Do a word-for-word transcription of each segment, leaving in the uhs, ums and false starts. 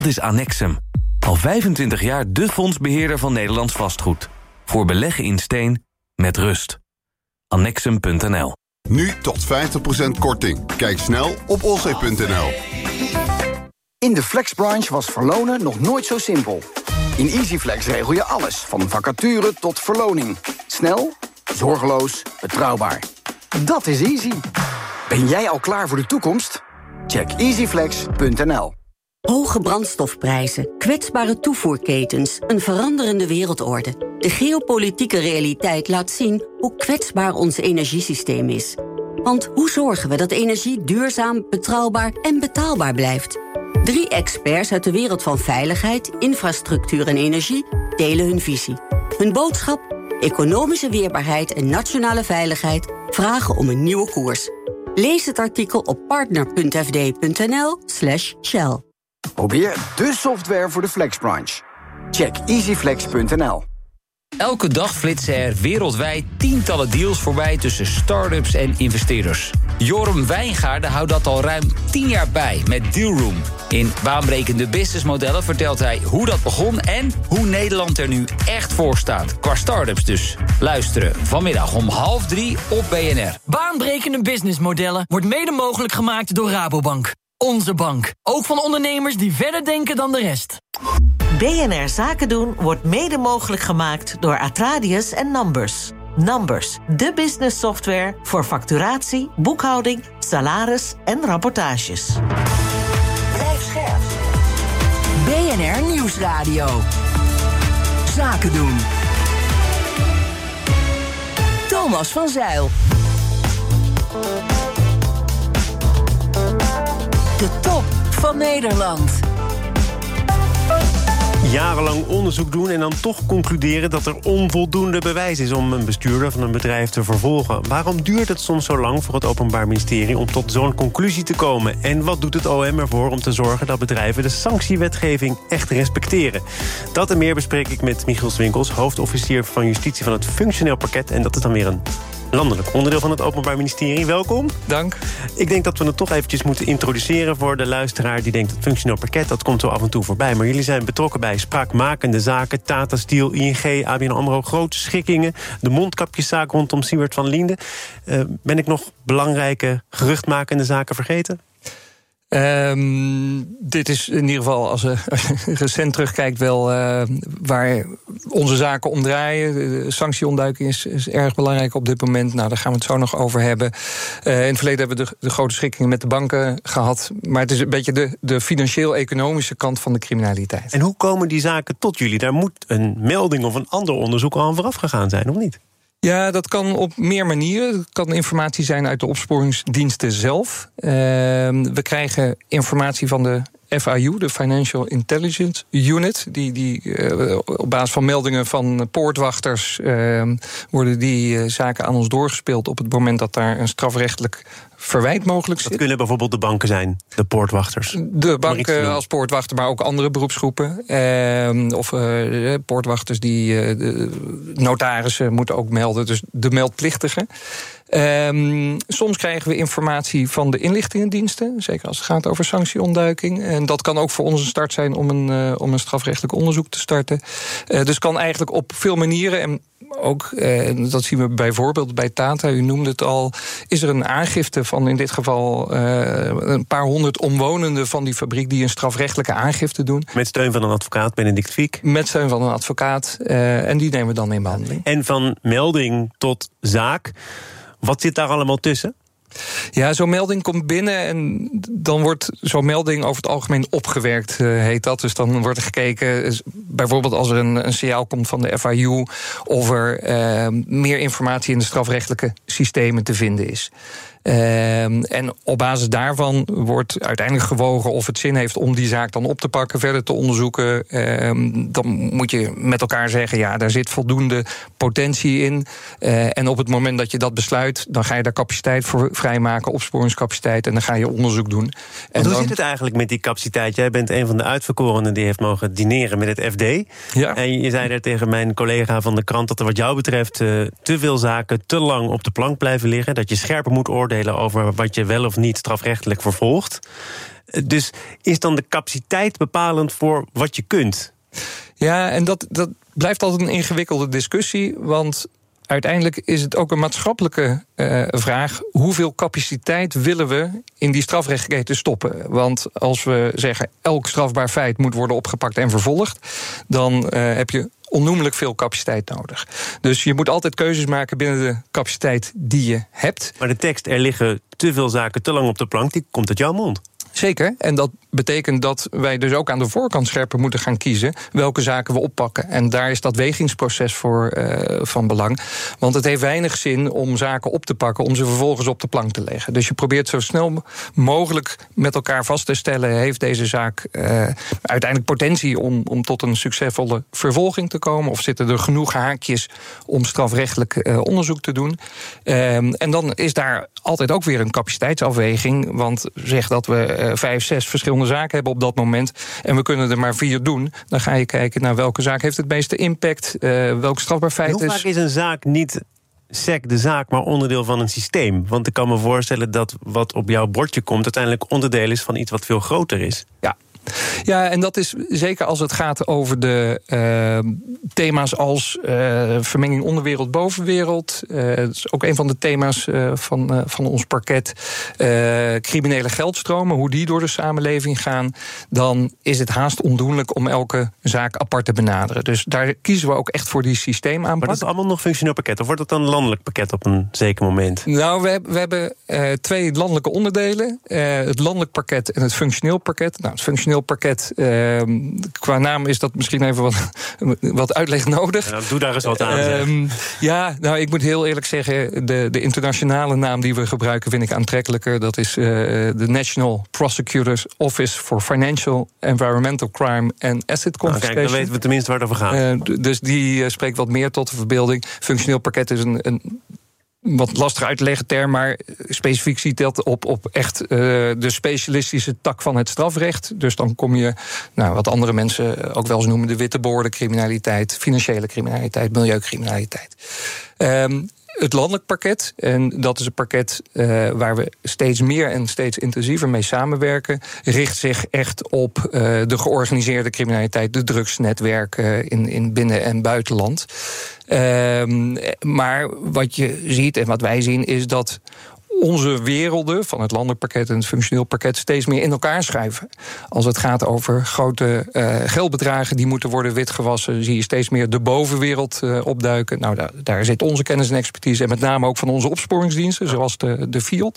Dat is Annexum. Al vijfentwintig jaar de fondsbeheerder van Nederlands vastgoed. Voor beleggen in steen, met rust. Annexum punt n l. Nu tot vijftig procent korting. Kijk snel op olzee punt n l. In de flexbranche was verlonen nog nooit zo simpel. In EasyFlex regel je alles, van vacature tot verloning. Snel, zorgeloos, betrouwbaar. Dat is easy. Ben jij al klaar voor de toekomst? Check easyflex punt n l. Hoge brandstofprijzen, kwetsbare toevoerketens, een veranderende wereldorde. De geopolitieke realiteit laat zien hoe kwetsbaar ons energiesysteem is. Want hoe zorgen we dat energie duurzaam, betrouwbaar en betaalbaar blijft? Drie experts uit de wereld van veiligheid, infrastructuur en energie delen hun visie. Hun boodschap? Economische weerbaarheid en nationale veiligheid vragen om een nieuwe koers. Lees het artikel op partner punt f d punt n l slash shell. Probeer de software voor de flexbranche. Check easyflex punt n l. Elke dag flitsen er wereldwijd tientallen deals voorbij tussen start-ups en investeerders. Joram Wijngaarden houdt dat al ruim tien jaar bij met Dealroom. In baanbrekende businessmodellen vertelt hij hoe dat begon en hoe Nederland er nu echt voor staat. Qua start-ups dus. Luisteren vanmiddag om half drie op B N R. Baanbrekende businessmodellen wordt mede mogelijk gemaakt door Rabobank. Onze bank. Ook van ondernemers die verder denken dan de rest. B N R Zaken doen wordt mede mogelijk gemaakt door Atradius en Numbers. Numbers, de business software voor facturatie, boekhouding, salaris en rapportages. Blijf scherp. B N R Nieuwsradio. Zaken doen. Thomas van Zijl. De top van Nederland. Jarenlang onderzoek doen en dan toch concluderen dat er onvoldoende bewijs is om een bestuurder van een bedrijf te vervolgen. Waarom duurt het soms zo lang voor het Openbaar Ministerie om tot zo'n conclusie te komen? En wat doet het O M ervoor om te zorgen dat bedrijven de sanctiewetgeving echt respecteren? Dat en meer bespreek ik met Michiel Swinkels, hoofdofficier van Justitie van het Functioneel Parket. En dat is dan weer een landelijk onderdeel van het Openbaar Ministerie. Welkom. Dank. Ik denk dat we het toch eventjes moeten introduceren voor de luisteraar die denkt dat Functioneel Parket, dat komt zo af en toe voorbij. Maar jullie zijn betrokken bij spraakmakende zaken, Tata Steel, I N G, A B N AMRO, grote schikkingen, de mondkapjeszaak rondom Siewert van Liende. Uh, ben ik nog belangrijke geruchtmakende zaken vergeten? Um, dit is in ieder geval, als je recent terugkijkt, wel uh, waar onze zaken om draaien. De sanctieontduiking is, is erg belangrijk op dit moment. Nou, daar gaan we het zo nog over hebben. Uh, in het verleden hebben we de, de grote schikkingen met de banken gehad. Maar het is een beetje de, de financieel-economische kant van de criminaliteit. En hoe komen die zaken tot jullie? Daar moet een melding of een ander onderzoek al aan vooraf gegaan zijn, of niet? Ja, dat kan op meer manieren. Het kan informatie zijn uit de opsporingsdiensten zelf. Uh, we krijgen informatie van de F I U, de Financial Intelligence Unit. Die, die uh, op basis van meldingen van poortwachters uh, worden die uh, zaken aan ons doorgespeeld op het moment dat daar een strafrechtelijk verwijt mogelijk zit. Dat kunnen bijvoorbeeld de banken zijn, de poortwachters. De banken als poortwachter, maar ook andere beroepsgroepen. Uh, of uh, poortwachters die uh, de notarissen moeten ook melden, dus de meldplichtigen. Um, soms krijgen we informatie van de inlichtingendiensten, zeker als het gaat over sanctieontduiking. En dat kan ook voor ons een start zijn om een, uh, om een strafrechtelijk onderzoek te starten. Uh, dus kan eigenlijk op veel manieren, en ook, uh, dat zien we bijvoorbeeld bij Tata, u noemde het al, is er een aangifte van in dit geval uh, een paar honderd omwonenden van die fabriek die een strafrechtelijke aangifte doen. Met steun van een advocaat, Benedict Fiek. Met steun van een advocaat, uh, en die nemen we dan in behandeling. En van melding tot zaak, wat zit daar allemaal tussen? Ja, zo'n melding komt binnen en dan wordt zo'n melding over het algemeen opgewerkt, uh, heet dat. Dus dan wordt er gekeken, bijvoorbeeld als er een, een signaal komt van de F I U, of er uh, meer informatie in de strafrechtelijke systemen te vinden is. Uh, en op basis daarvan wordt uiteindelijk gewogen of het zin heeft om die zaak dan op te pakken, verder te onderzoeken. Uh, dan moet je met elkaar zeggen, ja, daar zit voldoende potentie in. Uh, en op het moment dat je dat besluit, dan ga je daar capaciteit voor vrijmaken, opsporingscapaciteit, en dan ga je onderzoek doen. En hoe dan... zit het eigenlijk met die capaciteit? Jij bent een van de uitverkorenen die heeft mogen dineren met het F D. Ja. En je zei er tegen mijn collega van de krant dat er wat jou betreft uh, te veel zaken te lang op de plank blijven liggen, dat je scherper moet oordelen oordelen over wat je wel of niet strafrechtelijk vervolgt. Dus is dan de capaciteit bepalend voor wat je kunt? Ja, en dat, dat blijft altijd een ingewikkelde discussie, want uiteindelijk is het ook een maatschappelijke uh, vraag: hoeveel capaciteit willen we in die strafrechtsketen stoppen? Want als we zeggen elk strafbaar feit moet worden opgepakt en vervolgd, dan uh, heb je onnoemelijk veel capaciteit nodig. Dus je moet altijd keuzes maken binnen de capaciteit die je hebt. Maar de tekst, er liggen te veel zaken te lang op de plank, die komt uit jouw mond. Zeker, en dat betekent dat wij dus ook aan de voorkant scherper moeten gaan kiezen welke zaken we oppakken. En daar is dat wegingsproces voor uh, van belang. Want het heeft weinig zin om zaken op te pakken om ze vervolgens op de plank te leggen. Dus je probeert zo snel mogelijk met elkaar vast te stellen: heeft deze zaak uh, uiteindelijk potentie om, om tot een succesvolle vervolging te komen? Of zitten er genoeg haakjes om strafrechtelijk uh, onderzoek te doen? Uh, en dan is daar altijd ook weer een capaciteitsafweging. Want zeg dat we uh, vijf, zes verschillende zaken hebben op dat moment en we kunnen er maar vier doen, dan ga je kijken naar welke zaak heeft het meeste impact, uh, welk strafbaar feit is. Hoe vaak is een zaak niet sec de zaak, maar onderdeel van een systeem? Want ik kan me voorstellen dat wat op jouw bordje komt uiteindelijk onderdeel is van iets wat veel groter is. Ja. Ja, en dat is zeker als het gaat over de uh, thema's als uh, vermenging onderwereld-bovenwereld. Uh, dat is ook een van de thema's uh, van, uh, van ons parket. Uh, criminele geldstromen, hoe die door de samenleving gaan. Dan is het haast ondoenlijk om elke zaak apart te benaderen. Dus daar kiezen we ook echt voor die systeemaanpak. Maar dat is allemaal nog functioneel pakket? Of wordt dat dan een landelijk pakket op een zeker moment? Nou, we, hebben, we hebben uh, twee landelijke onderdelen. Uh, het landelijk pakket en het functioneel pakket. Nou, het functioneel pakket, uh, qua naam is dat misschien even wat, wat uitleg nodig. Ja, doe daar eens wat aan. Uh, ja, nou, ik moet heel eerlijk zeggen, de, de internationale naam die we gebruiken vind ik aantrekkelijker. Dat is uh, de National Prosecutor's Office for Financial, Environmental Crime and Asset Confiscation. Nou, kijk, dan weten we tenminste waar het over gaat. Uh, dus die uh, spreekt wat meer tot de verbeelding. Functioneel pakket is een, een wat lastig uit te leggen term, maar specifiek ziet dat op, op echt uh, de specialistische tak van het strafrecht. Dus dan kom je, nou, wat andere mensen ook wel eens noemen, de witte boordencriminaliteit, financiële criminaliteit, milieucriminaliteit. Um, Het landelijk pakket, en dat is een pakket uh, waar we steeds meer en steeds intensiever mee samenwerken, richt zich echt op uh, de georganiseerde criminaliteit, de drugsnetwerken in, in binnen- en buitenland. Uh, maar wat je ziet en wat wij zien is dat onze werelden van het landelijk pakket en het functioneel pakket steeds meer in elkaar schuiven. Als het gaat over grote uh, geldbedragen die moeten worden witgewassen, zie je steeds meer de bovenwereld uh, opduiken. Nou, daar, daar zit onze kennis en expertise en met name ook van onze opsporingsdiensten, zoals de, de Field.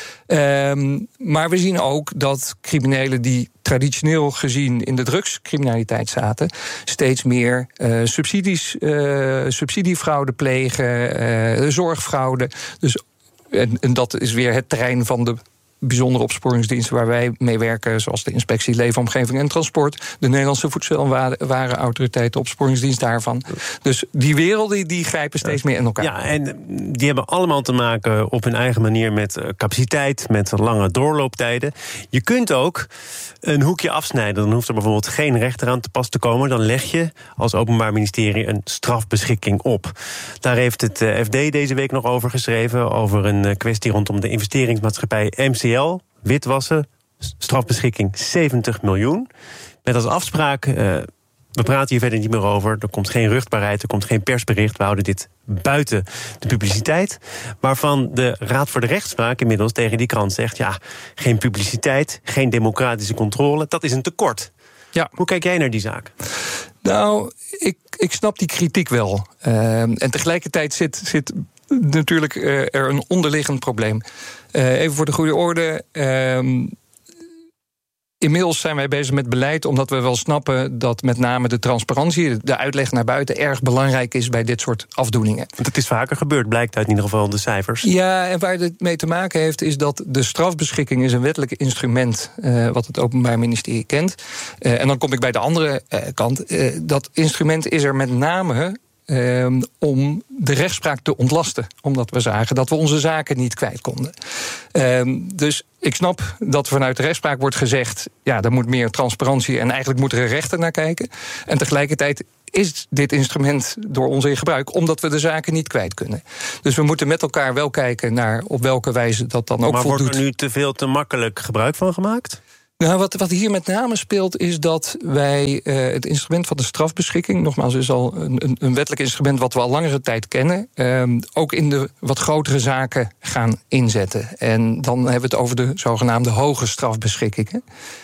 Um, maar we zien ook dat criminelen die traditioneel gezien in de drugscriminaliteit zaten, steeds meer uh, subsidies, uh, subsidiefraude plegen, uh, zorgfraude. Dus En, en dat is weer het terrein van de bijzondere opsporingsdiensten waar wij mee werken, zoals de Inspectie Leefomgeving en Transport, de Nederlandse Voedsel- en Warenautoriteit, de opsporingsdienst daarvan. Dus die werelden die grijpen steeds meer in elkaar. Ja, en die hebben allemaal te maken op hun eigen manier met capaciteit, met lange doorlooptijden. Je kunt ook een hoekje afsnijden. Dan hoeft er bijvoorbeeld geen rechter aan te pas te komen. Dan leg je als Openbaar Ministerie een strafbeschikking op. Daar heeft het F D deze week nog over geschreven, over een kwestie rondom de investeringsmaatschappij M C L, witwassen, strafbeschikking zeventig miljoen. Met als afspraak, uh, we praten hier verder niet meer over, er komt geen ruchtbaarheid, er komt geen persbericht, we houden dit buiten de publiciteit. Waarvan de Raad voor de Rechtspraak inmiddels tegen die krant zegt, ja, geen publiciteit, geen democratische controle, dat is een tekort. Ja. Hoe kijk jij naar die zaak? Nou, ik, ik snap die kritiek wel. Uh, en tegelijkertijd zit, zit natuurlijk uh, er een onderliggend probleem. Uh, even voor de goede orde. Uh, inmiddels zijn wij bezig met beleid, omdat we wel snappen dat met name de transparantie, de uitleg naar buiten, erg belangrijk is bij dit soort afdoeningen. Want het is vaker gebeurd, blijkt uit in ieder geval de cijfers. Ja, en waar het mee te maken heeft, is dat de strafbeschikking is een wettelijk instrument uh, wat het Openbaar Ministerie kent. Uh, en dan kom ik bij de andere uh, kant. Uh, dat instrument is er met name Um, om de rechtspraak te ontlasten. Omdat we zagen dat we onze zaken niet kwijt konden. Um, dus ik snap dat vanuit de rechtspraak wordt gezegd, ja, er moet meer transparantie en eigenlijk moet er een rechter naar kijken. En tegelijkertijd is dit instrument door ons in gebruik, omdat we de zaken niet kwijt kunnen. Dus we moeten met elkaar wel kijken naar op welke wijze dat dan ook maar voldoet. Maar wordt er nu te veel te makkelijk gebruik van gemaakt? Nou, wat, wat hier met name speelt, is dat wij uh, het instrument van de strafbeschikking, nogmaals, is al een, een, een wettelijk instrument wat we al langere tijd kennen, um, ook in de wat grotere zaken gaan inzetten. En dan hebben we het over de zogenaamde hoge strafbeschikkingen.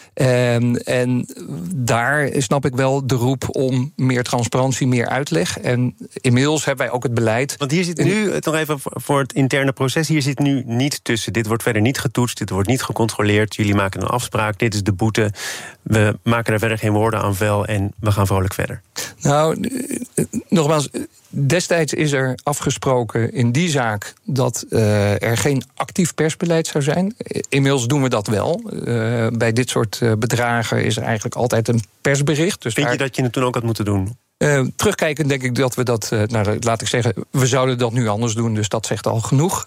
Um, en daar snap ik wel de roep om meer transparantie, meer uitleg. En inmiddels hebben wij ook het beleid. Want hier zit nu, nog even voor het interne proces, hier zit nu niet tussen. Dit wordt verder niet getoetst, dit wordt niet gecontroleerd. Jullie maken een afspraak, dit is de boete. We maken er verder geen woorden aan vuil en we gaan vrolijk verder. Nou, nogmaals, destijds is er afgesproken in die zaak dat uh, er geen actief persbeleid zou zijn. Inmiddels doen we dat wel. Uh, bij dit soort uh, bedragen is er eigenlijk altijd een persbericht. Dus Vind daar, je dat je het toen ook had moeten doen? Uh, terugkijkend denk ik dat we dat, uh, nou, laat ik zeggen, we zouden dat nu anders doen. Dus dat zegt al genoeg.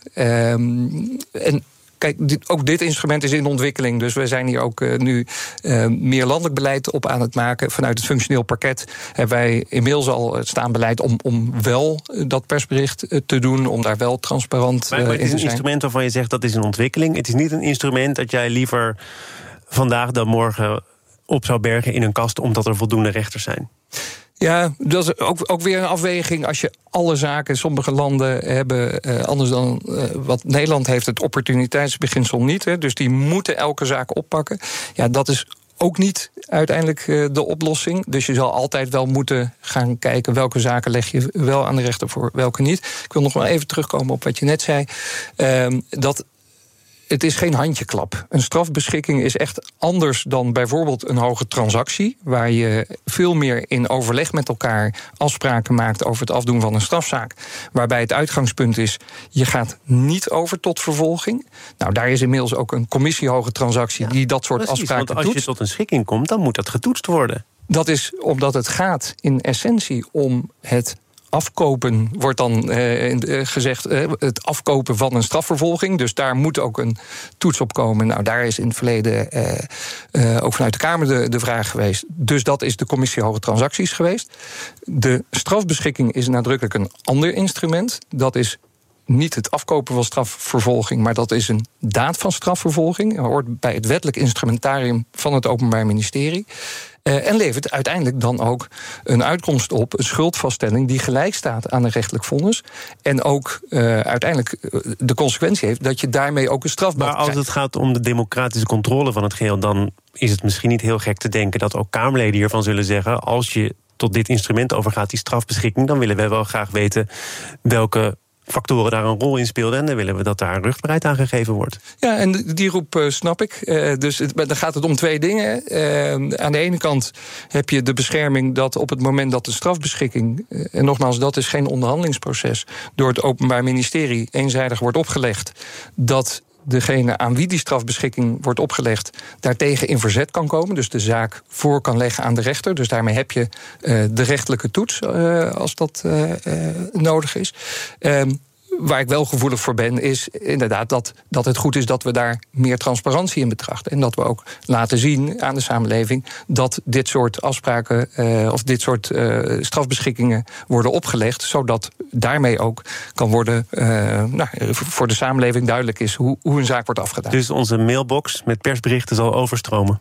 Um, en Kijk, dit, ook dit instrument is in ontwikkeling. Dus we zijn hier ook uh, nu uh, meer landelijk beleid op aan het maken. Vanuit het functioneel parket hebben wij inmiddels al het staand beleid om, om wel dat persbericht uh, te doen, om daar wel transparant uh, maar, maar in te het is een zijn. instrument waarvan je zegt dat is een ontwikkeling. Het is niet een instrument dat jij liever vandaag dan morgen op zou bergen in een kast, omdat er voldoende rechters zijn. Ja, dat is ook, ook weer een afweging. Als je alle zaken, sommige landen hebben uh, anders dan uh, wat Nederland heeft, het opportuniteitsbeginsel niet. Hè, dus die moeten elke zaak oppakken. Ja, dat is ook niet uiteindelijk uh, de oplossing. Dus je zal altijd wel moeten gaan kijken welke zaken leg je wel aan de rechter voor, welke niet. Ik wil nog maar even terugkomen op wat je net zei. Uh, dat Het is geen handjeklap. Een strafbeschikking is echt anders dan bijvoorbeeld een hoge transactie, waar je veel meer in overleg met elkaar afspraken maakt over het afdoen van een strafzaak. Waarbij het uitgangspunt is, je gaat niet over tot vervolging. Nou, daar is inmiddels ook een commissie hoge transactie ja, die dat soort precies, afspraken want als doet. je tot een schikking komt, dan moet dat getoetst worden. Dat is omdat het gaat in essentie om het afkopen, wordt dan uh, gezegd, uh, het afkopen van een strafvervolging. Dus daar moet ook een toets op komen. Nou, daar is in het verleden uh, uh, ook vanuit de Kamer de, de vraag geweest. Dus dat is de commissie hoge transacties geweest. De strafbeschikking is nadrukkelijk een ander instrument. Dat is niet het afkopen van strafvervolging, maar dat is een daad van strafvervolging. Dat hoort bij het wettelijk instrumentarium van het Openbaar Ministerie. Uh, en levert uiteindelijk dan ook een uitkomst op, een schuldvaststelling die gelijk staat aan een rechtelijk vonnis. En ook uh, uiteindelijk uh, de consequentie heeft dat je daarmee ook een strafbak krijgt. Maar als het gaat om de democratische controle van het geheel, dan is het misschien niet heel gek te denken dat ook Kamerleden hiervan zullen zeggen, als je tot dit instrument overgaat, die strafbeschikking, dan willen we wel graag weten welke factoren daar een rol in speelden, en dan willen we dat daar rugbaarheid aan gegeven wordt. Ja, en die roep uh, snap ik. Uh, dus het, dan gaat het om twee dingen. Uh, aan de ene kant heb je de bescherming dat op het moment dat de strafbeschikking, uh, en nogmaals, dat is geen onderhandelingsproces, door het Openbaar Ministerie eenzijdig wordt opgelegd, dat degene aan wie die strafbeschikking wordt opgelegd daartegen in verzet kan komen. Dus de zaak voor kan leggen aan de rechter. Dus daarmee heb je uh, de rechtelijke toets uh, als dat uh, uh, nodig is. Um, Waar ik wel gevoelig voor ben, is inderdaad dat, dat het goed is dat we daar meer transparantie in betrachten. En dat we ook laten zien aan de samenleving dat dit soort afspraken uh, of dit soort uh, strafbeschikkingen worden opgelegd, zodat daarmee ook kan worden uh, nou, voor de samenleving duidelijk is hoe, hoe een zaak wordt afgedaan. Dus onze mailbox met persberichten zal overstromen?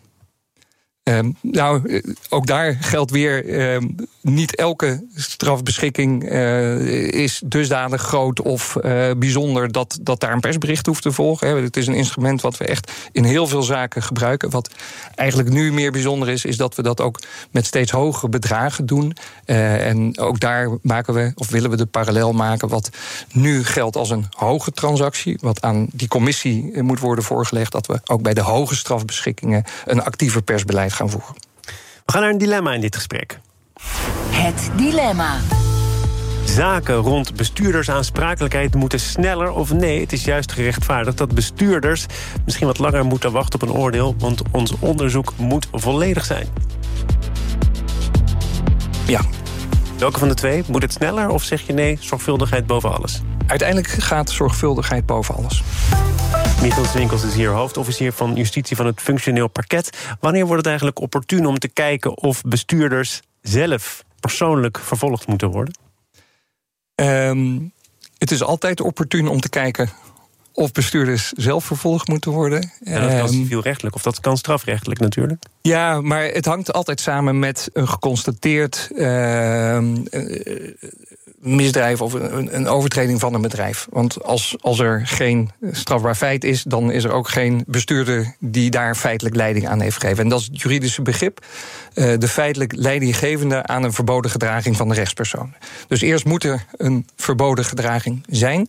Um, nou, ook daar geldt weer, um, niet elke strafbeschikking uh, is dusdanig groot of uh, bijzonder dat, dat daar een persbericht hoeft te volgen. Hè. Het is een instrument wat we echt in heel veel zaken gebruiken. Wat eigenlijk nu meer bijzonder is, is dat we dat ook met steeds hogere bedragen doen. Uh, en ook daar maken we, of willen we de parallel maken, wat nu geldt als een hoge transactie, wat aan die commissie moet worden voorgelegd, dat we ook bij de hoge strafbeschikkingen een actiever persbeleid gaan voeren. We gaan naar een dilemma in dit gesprek. Het dilemma. Zaken rond bestuurdersaansprakelijkheid moeten sneller of nee, het is juist gerechtvaardigd dat bestuurders misschien wat langer moeten wachten op een oordeel, want ons onderzoek moet volledig zijn. Ja. Welke van de twee? Moet het sneller of zeg je nee, zorgvuldigheid boven alles? Uiteindelijk gaat zorgvuldigheid boven alles. Michiel Swinkels is hier, hoofdofficier van Justitie van het Functioneel Parket. Wanneer wordt het eigenlijk opportun om te kijken of bestuurders zelf persoonlijk vervolgd moeten worden? Um, het is altijd opportun om te kijken of bestuurders zelf vervolgd moeten worden. En dat kan civielrechtelijk, of dat kan strafrechtelijk natuurlijk. Ja, maar het hangt altijd samen met een geconstateerd uh, misdrijf of een, een overtreding van een bedrijf. Want als, als er geen strafbaar feit is, dan is er ook geen bestuurder die daar feitelijk leiding aan heeft gegeven. En dat is het juridische begrip. Uh, de feitelijk leidinggevende aan een verboden gedraging van de rechtspersoon. Dus eerst moet er een verboden gedraging zijn.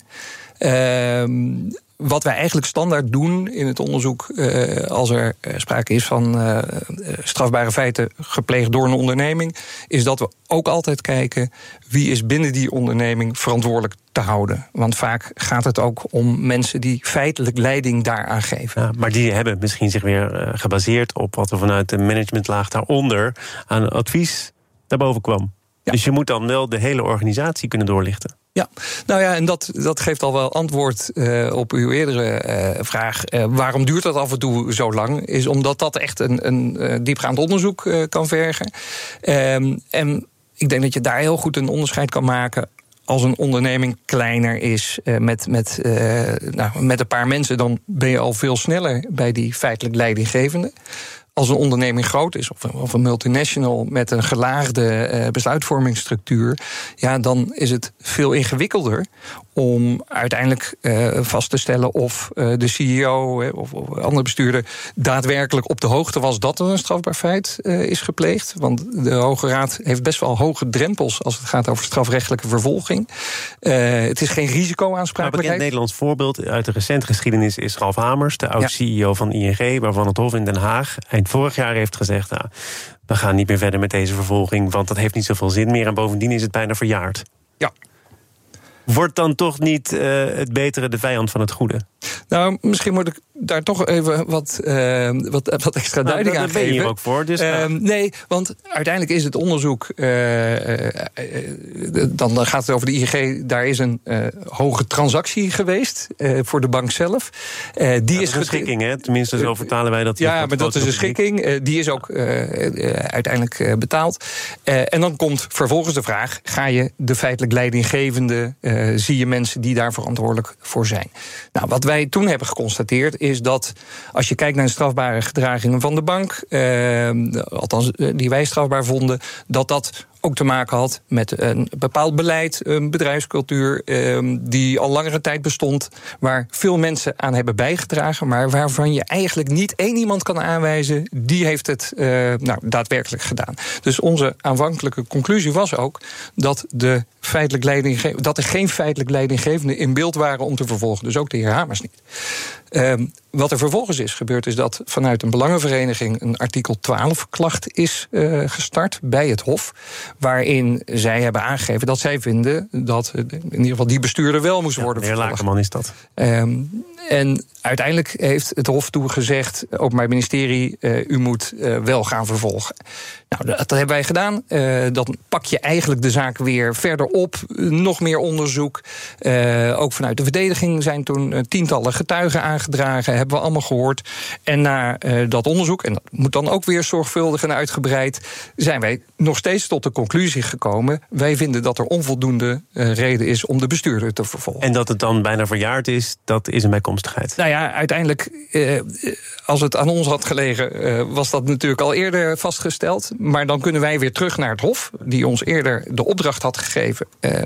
Uh, wat wij eigenlijk standaard doen in het onderzoek, uh, als er uh, sprake is van uh, strafbare feiten gepleegd door een onderneming, is dat we ook altijd kijken wie is binnen die onderneming verantwoordelijk te houden. Want vaak gaat het ook om mensen die feitelijk leiding daaraan geven. Ja, maar die hebben misschien zich weer uh, gebaseerd op wat er vanuit de managementlaag daaronder aan advies daarboven kwam. Ja. Dus je moet dan wel de hele organisatie kunnen doorlichten. Ja, nou ja, en dat, dat geeft al wel antwoord uh, op uw eerdere uh, vraag. Uh, waarom duurt dat af en toe zo lang? Is omdat dat echt een, een uh, diepgaand onderzoek uh, kan vergen. Um, en ik denk dat je daar heel goed een onderscheid kan maken. Als een onderneming kleiner is uh, met, met, uh, nou, met een paar mensen, dan ben je al veel sneller bij die feitelijk leidinggevende. Als een onderneming groot is, of een, of een multinational met een gelaagde uh, besluitvormingsstructuur, ja, dan is het veel ingewikkelder om uiteindelijk uh, vast te stellen of uh, de C E O uh, of, of andere bestuurder daadwerkelijk op de hoogte was dat er een strafbaar feit uh, is gepleegd. Want de Hoge Raad heeft best wel hoge drempels als het gaat over strafrechtelijke vervolging. Uh, het is geen risicoaanspraakelijkheid. Een bekend Nederlands voorbeeld uit de recente geschiedenis is Ralf Hamers, de oud-C E O van I N G, waarvan het Hof in Den Haag eind vorig jaar heeft gezegd, nou, we gaan niet meer verder met deze vervolging, want dat heeft niet zoveel zin meer en bovendien is het bijna verjaard. Ja. Wordt dan toch niet uh, het betere de vijand van het goede? Nou, misschien moet ik daar toch even wat, uh, wat, wat extra nou, duiding aan geven. Daar ben je hier ook voor. Dus uh, nee, want uiteindelijk is het onderzoek, uh, uh, uh, dan gaat het over de I N G, daar is een uh, hoge transactie geweest uh, voor de bank zelf. Uh, die ja, is een schikking, hè? Tenminste, zo vertalen wij dat. Ja, maar dat is een schikking. Uh, die is ook uh, uh, uiteindelijk uh, betaald. Uh, en dan komt vervolgens de vraag, ga je de feitelijk leidinggevende, uh, zie je mensen die daar verantwoordelijk voor zijn? Nou, wat wij toen hebben geconstateerd is dat als je kijkt naar de strafbare gedragingen van de bank, eh, althans die wij strafbaar vonden, dat dat ook te maken had met een bepaald beleid, een bedrijfscultuur eh, die al langere tijd bestond, waar veel mensen aan hebben bijgedragen, maar waarvan je eigenlijk niet één iemand kan aanwijzen, die heeft het eh, nou, daadwerkelijk gedaan. Dus onze aanvankelijke conclusie was ook dat, de feitelijk leidingge- dat er geen feitelijk leidinggevenden in beeld waren om te vervolgen. Dus ook de heer Hamers niet. Um, wat er vervolgens is gebeurd, is dat vanuit een belangenvereniging een artikel twaalf klacht is uh, gestart bij het Hof, waarin zij hebben aangegeven dat zij vinden dat in ieder geval die bestuurder wel moest ja, worden vervolgd. De heer Lakenman is dat. Um, en uiteindelijk heeft het Hof toegezegd, Openbaar Ministerie, uh, u moet uh, wel gaan vervolgen. Nou, dat, dat hebben wij gedaan. Uh, dan pak je eigenlijk de zaak weer verder op. Uh, nog meer onderzoek. Uh, ook vanuit de verdediging zijn toen uh, tientallen getuigen aangedragen. Hebben we allemaal gehoord. En na uh, dat onderzoek, en dat moet dan ook weer zorgvuldig en uitgebreid, zijn wij nog steeds tot de conclusie gekomen, wij vinden dat er onvoldoende uh, reden is om de bestuurder te vervolgen. En dat het dan bijna verjaard is, dat is een bijkomstigheid. Nou ja, uiteindelijk, uh, als het aan ons had gelegen, uh, was dat natuurlijk al eerder vastgesteld. Maar dan kunnen wij weer terug naar het Hof, die ons eerder de opdracht had gegeven uh,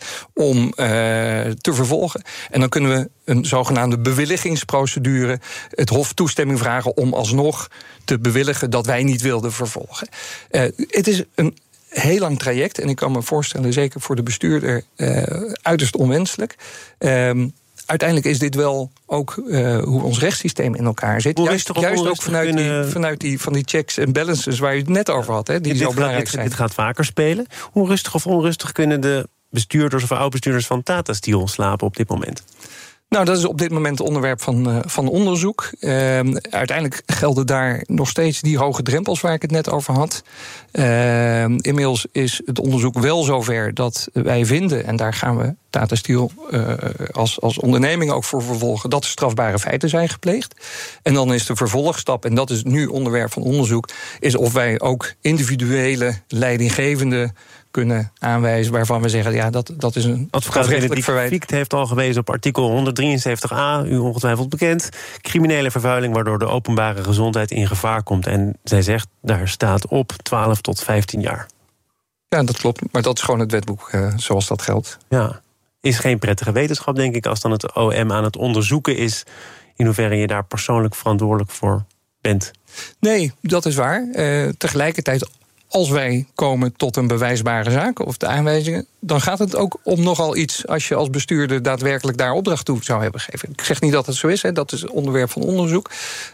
om uh, te vervolgen. En dan kunnen we een zogenaamde bewilligingsprocedure het Hof toestemming vragen om alsnog te bewilligen dat wij niet wilden vervolgen. Uh, het is een heel lang traject en ik kan me voorstellen, zeker voor de bestuurder, uh, uiterst onwenselijk. Um, Uiteindelijk is dit wel ook uh, hoe ons rechtssysteem in elkaar zit. Juist, juist ook vanuit, kunnen... die, vanuit die, van die checks en balances waar je het net over had, hè, die dit zo belangrijk gaat, zijn. Dit gaat vaker spelen. Hoe rustig of onrustig kunnen de bestuurders of oud-bestuurders van Tata Steel slapen op dit moment? Nou, dat is op dit moment onderwerp van, uh, van onderzoek. Uh, uiteindelijk gelden daar nog steeds die hoge drempels waar ik het net over had. Uh, inmiddels is het onderzoek wel zover dat wij vinden, en daar gaan we Tata Steel uh, als, als onderneming ook voor vervolgen dat er strafbare feiten zijn gepleegd. En dan is de vervolgstap, en dat is nu onderwerp van onderzoek, is of wij ook individuele leidinggevende kunnen aanwijzen waarvan we zeggen, ja, dat, dat is een strafrechtelijk verwijt. Fiekt heeft al gewezen op artikel honderddrieënzeventig a, u ongetwijfeld bekend. Criminele vervuiling waardoor de openbare gezondheid in gevaar komt. En zij zegt, daar staat op twaalf tot vijftien jaar. Ja, dat klopt. Maar dat is gewoon het wetboek uh, zoals dat geldt. Ja, is geen prettige wetenschap, denk ik, als dan het O M aan het onderzoeken is in hoeverre je daar persoonlijk verantwoordelijk voor bent. Nee, dat is waar. Uh, tegelijkertijd, als wij komen tot een bewijsbare zaak of de aanwijzingen, dan gaat het ook om nogal iets als je als bestuurder daadwerkelijk daar opdracht toe zou hebben gegeven. Ik zeg niet dat het zo is, hè, dat is onderwerp van onderzoek.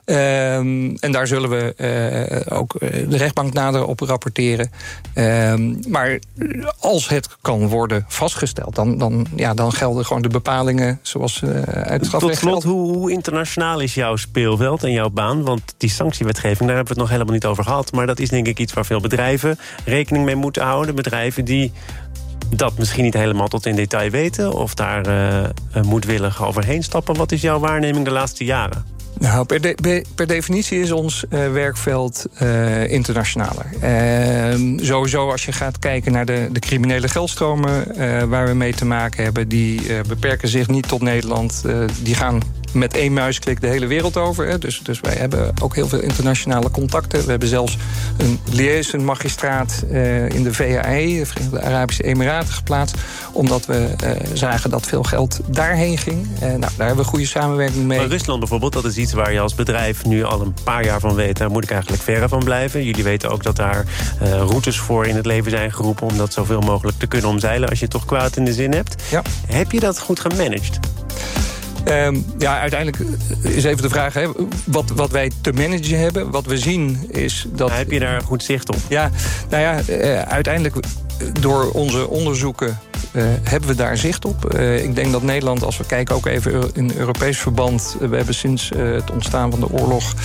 Um, en daar zullen we uh, ook de rechtbank nader op rapporteren. Um, maar als het kan worden vastgesteld, dan, dan, ja, dan gelden gewoon de bepalingen zoals uh, uit het strafrecht. Tot slot, hoe, hoe internationaal is jouw speelveld en jouw baan? Want die sanctiewetgeving, daar hebben we het nog helemaal niet over gehad. Maar dat is denk ik iets waar veel bedrijven rekening mee moeten houden. Bedrijven die dat misschien niet helemaal tot in detail weten of daar uh, moedwillig overheen stappen. Wat is jouw waarneming de laatste jaren? Nou, per, de, per definitie is ons uh, werkveld uh, internationaler. Uh, sowieso als je gaat kijken naar de, de criminele geldstromen uh, waar we mee te maken hebben, die uh, beperken zich niet tot Nederland. Uh, die gaan met één muisklik de hele wereld over. Hè. Dus, dus wij hebben ook heel veel internationale contacten. We hebben zelfs een liaison magistraat uh, in de V A E, de Verenigde Arabische Emiraten, geplaatst, omdat we uh, zagen dat veel geld daarheen ging. Uh, nou, daar hebben we goede samenwerking mee. Maar Rusland bijvoorbeeld, dat is iets waar je als bedrijf nu al een paar jaar van weet. Daar moet ik eigenlijk verre van blijven. Jullie weten ook dat daar uh, routes voor in het leven zijn geroepen om dat zoveel mogelijk te kunnen omzeilen als je toch kwaad in de zin hebt. Ja. Heb je dat goed gemanaged? Um, ja, uiteindelijk is even de vraag, hè, wat, wat wij te managen hebben. Wat we zien is dat... Maar heb je daar goed zicht op? Ja, nou ja, uh, uiteindelijk door onze onderzoeken Uh, hebben we daar zicht op. Uh, ik denk dat Nederland, als we kijken ook even in Europees verband, uh, we hebben sinds uh, het ontstaan van de oorlog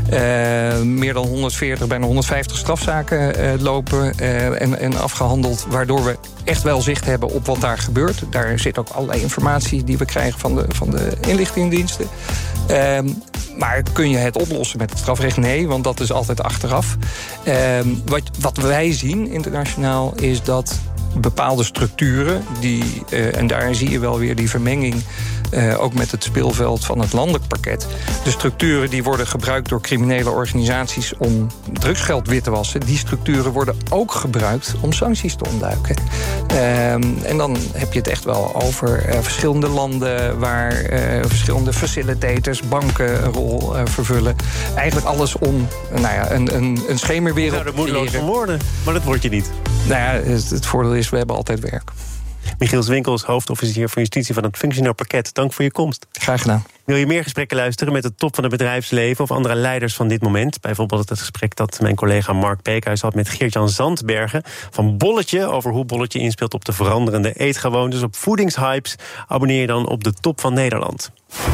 uh, meer dan honderdveertig, bijna honderdvijftig strafzaken uh, lopen uh, en, en afgehandeld, waardoor we echt wel zicht hebben op wat daar gebeurt. Daar zit ook allerlei informatie die we krijgen van de, van de inlichtingendiensten. Uh, maar kun je het oplossen met het strafrecht? Nee, want dat is altijd achteraf. Uh, wat, wat wij zien internationaal is dat bepaalde structuren, die, uh, en daar zie je wel weer die vermenging, uh, ook met het speelveld van het landelijk pakket. De structuren die worden gebruikt door criminele organisaties om drugsgeld wit te wassen, die structuren worden ook gebruikt om sancties te ontduiken. Uh, en dan heb je het echt wel over uh, verschillende landen waar uh, verschillende facilitators, banken een rol uh, vervullen. Eigenlijk alles om uh, nou ja, een, een, een schemerwereld te creëren. Nou, dat moet lood van worden, maar dat word je niet. Nou ja, het, het voordeel is, we hebben altijd werk. Michiel Zwinkels, hoofdofficier van Justitie van het Functioneel Parket. Dank voor je komst. Graag gedaan. Wil je meer gesprekken luisteren met de top van het bedrijfsleven of andere leiders van dit moment? Bijvoorbeeld het gesprek dat mijn collega Mark Beekhuis had met Geert-Jan Zandbergen van Bolletje, over hoe Bolletje inspeelt op de veranderende eetgewoontes, op voedingshypes. Abonneer je dan op de Top van Nederland.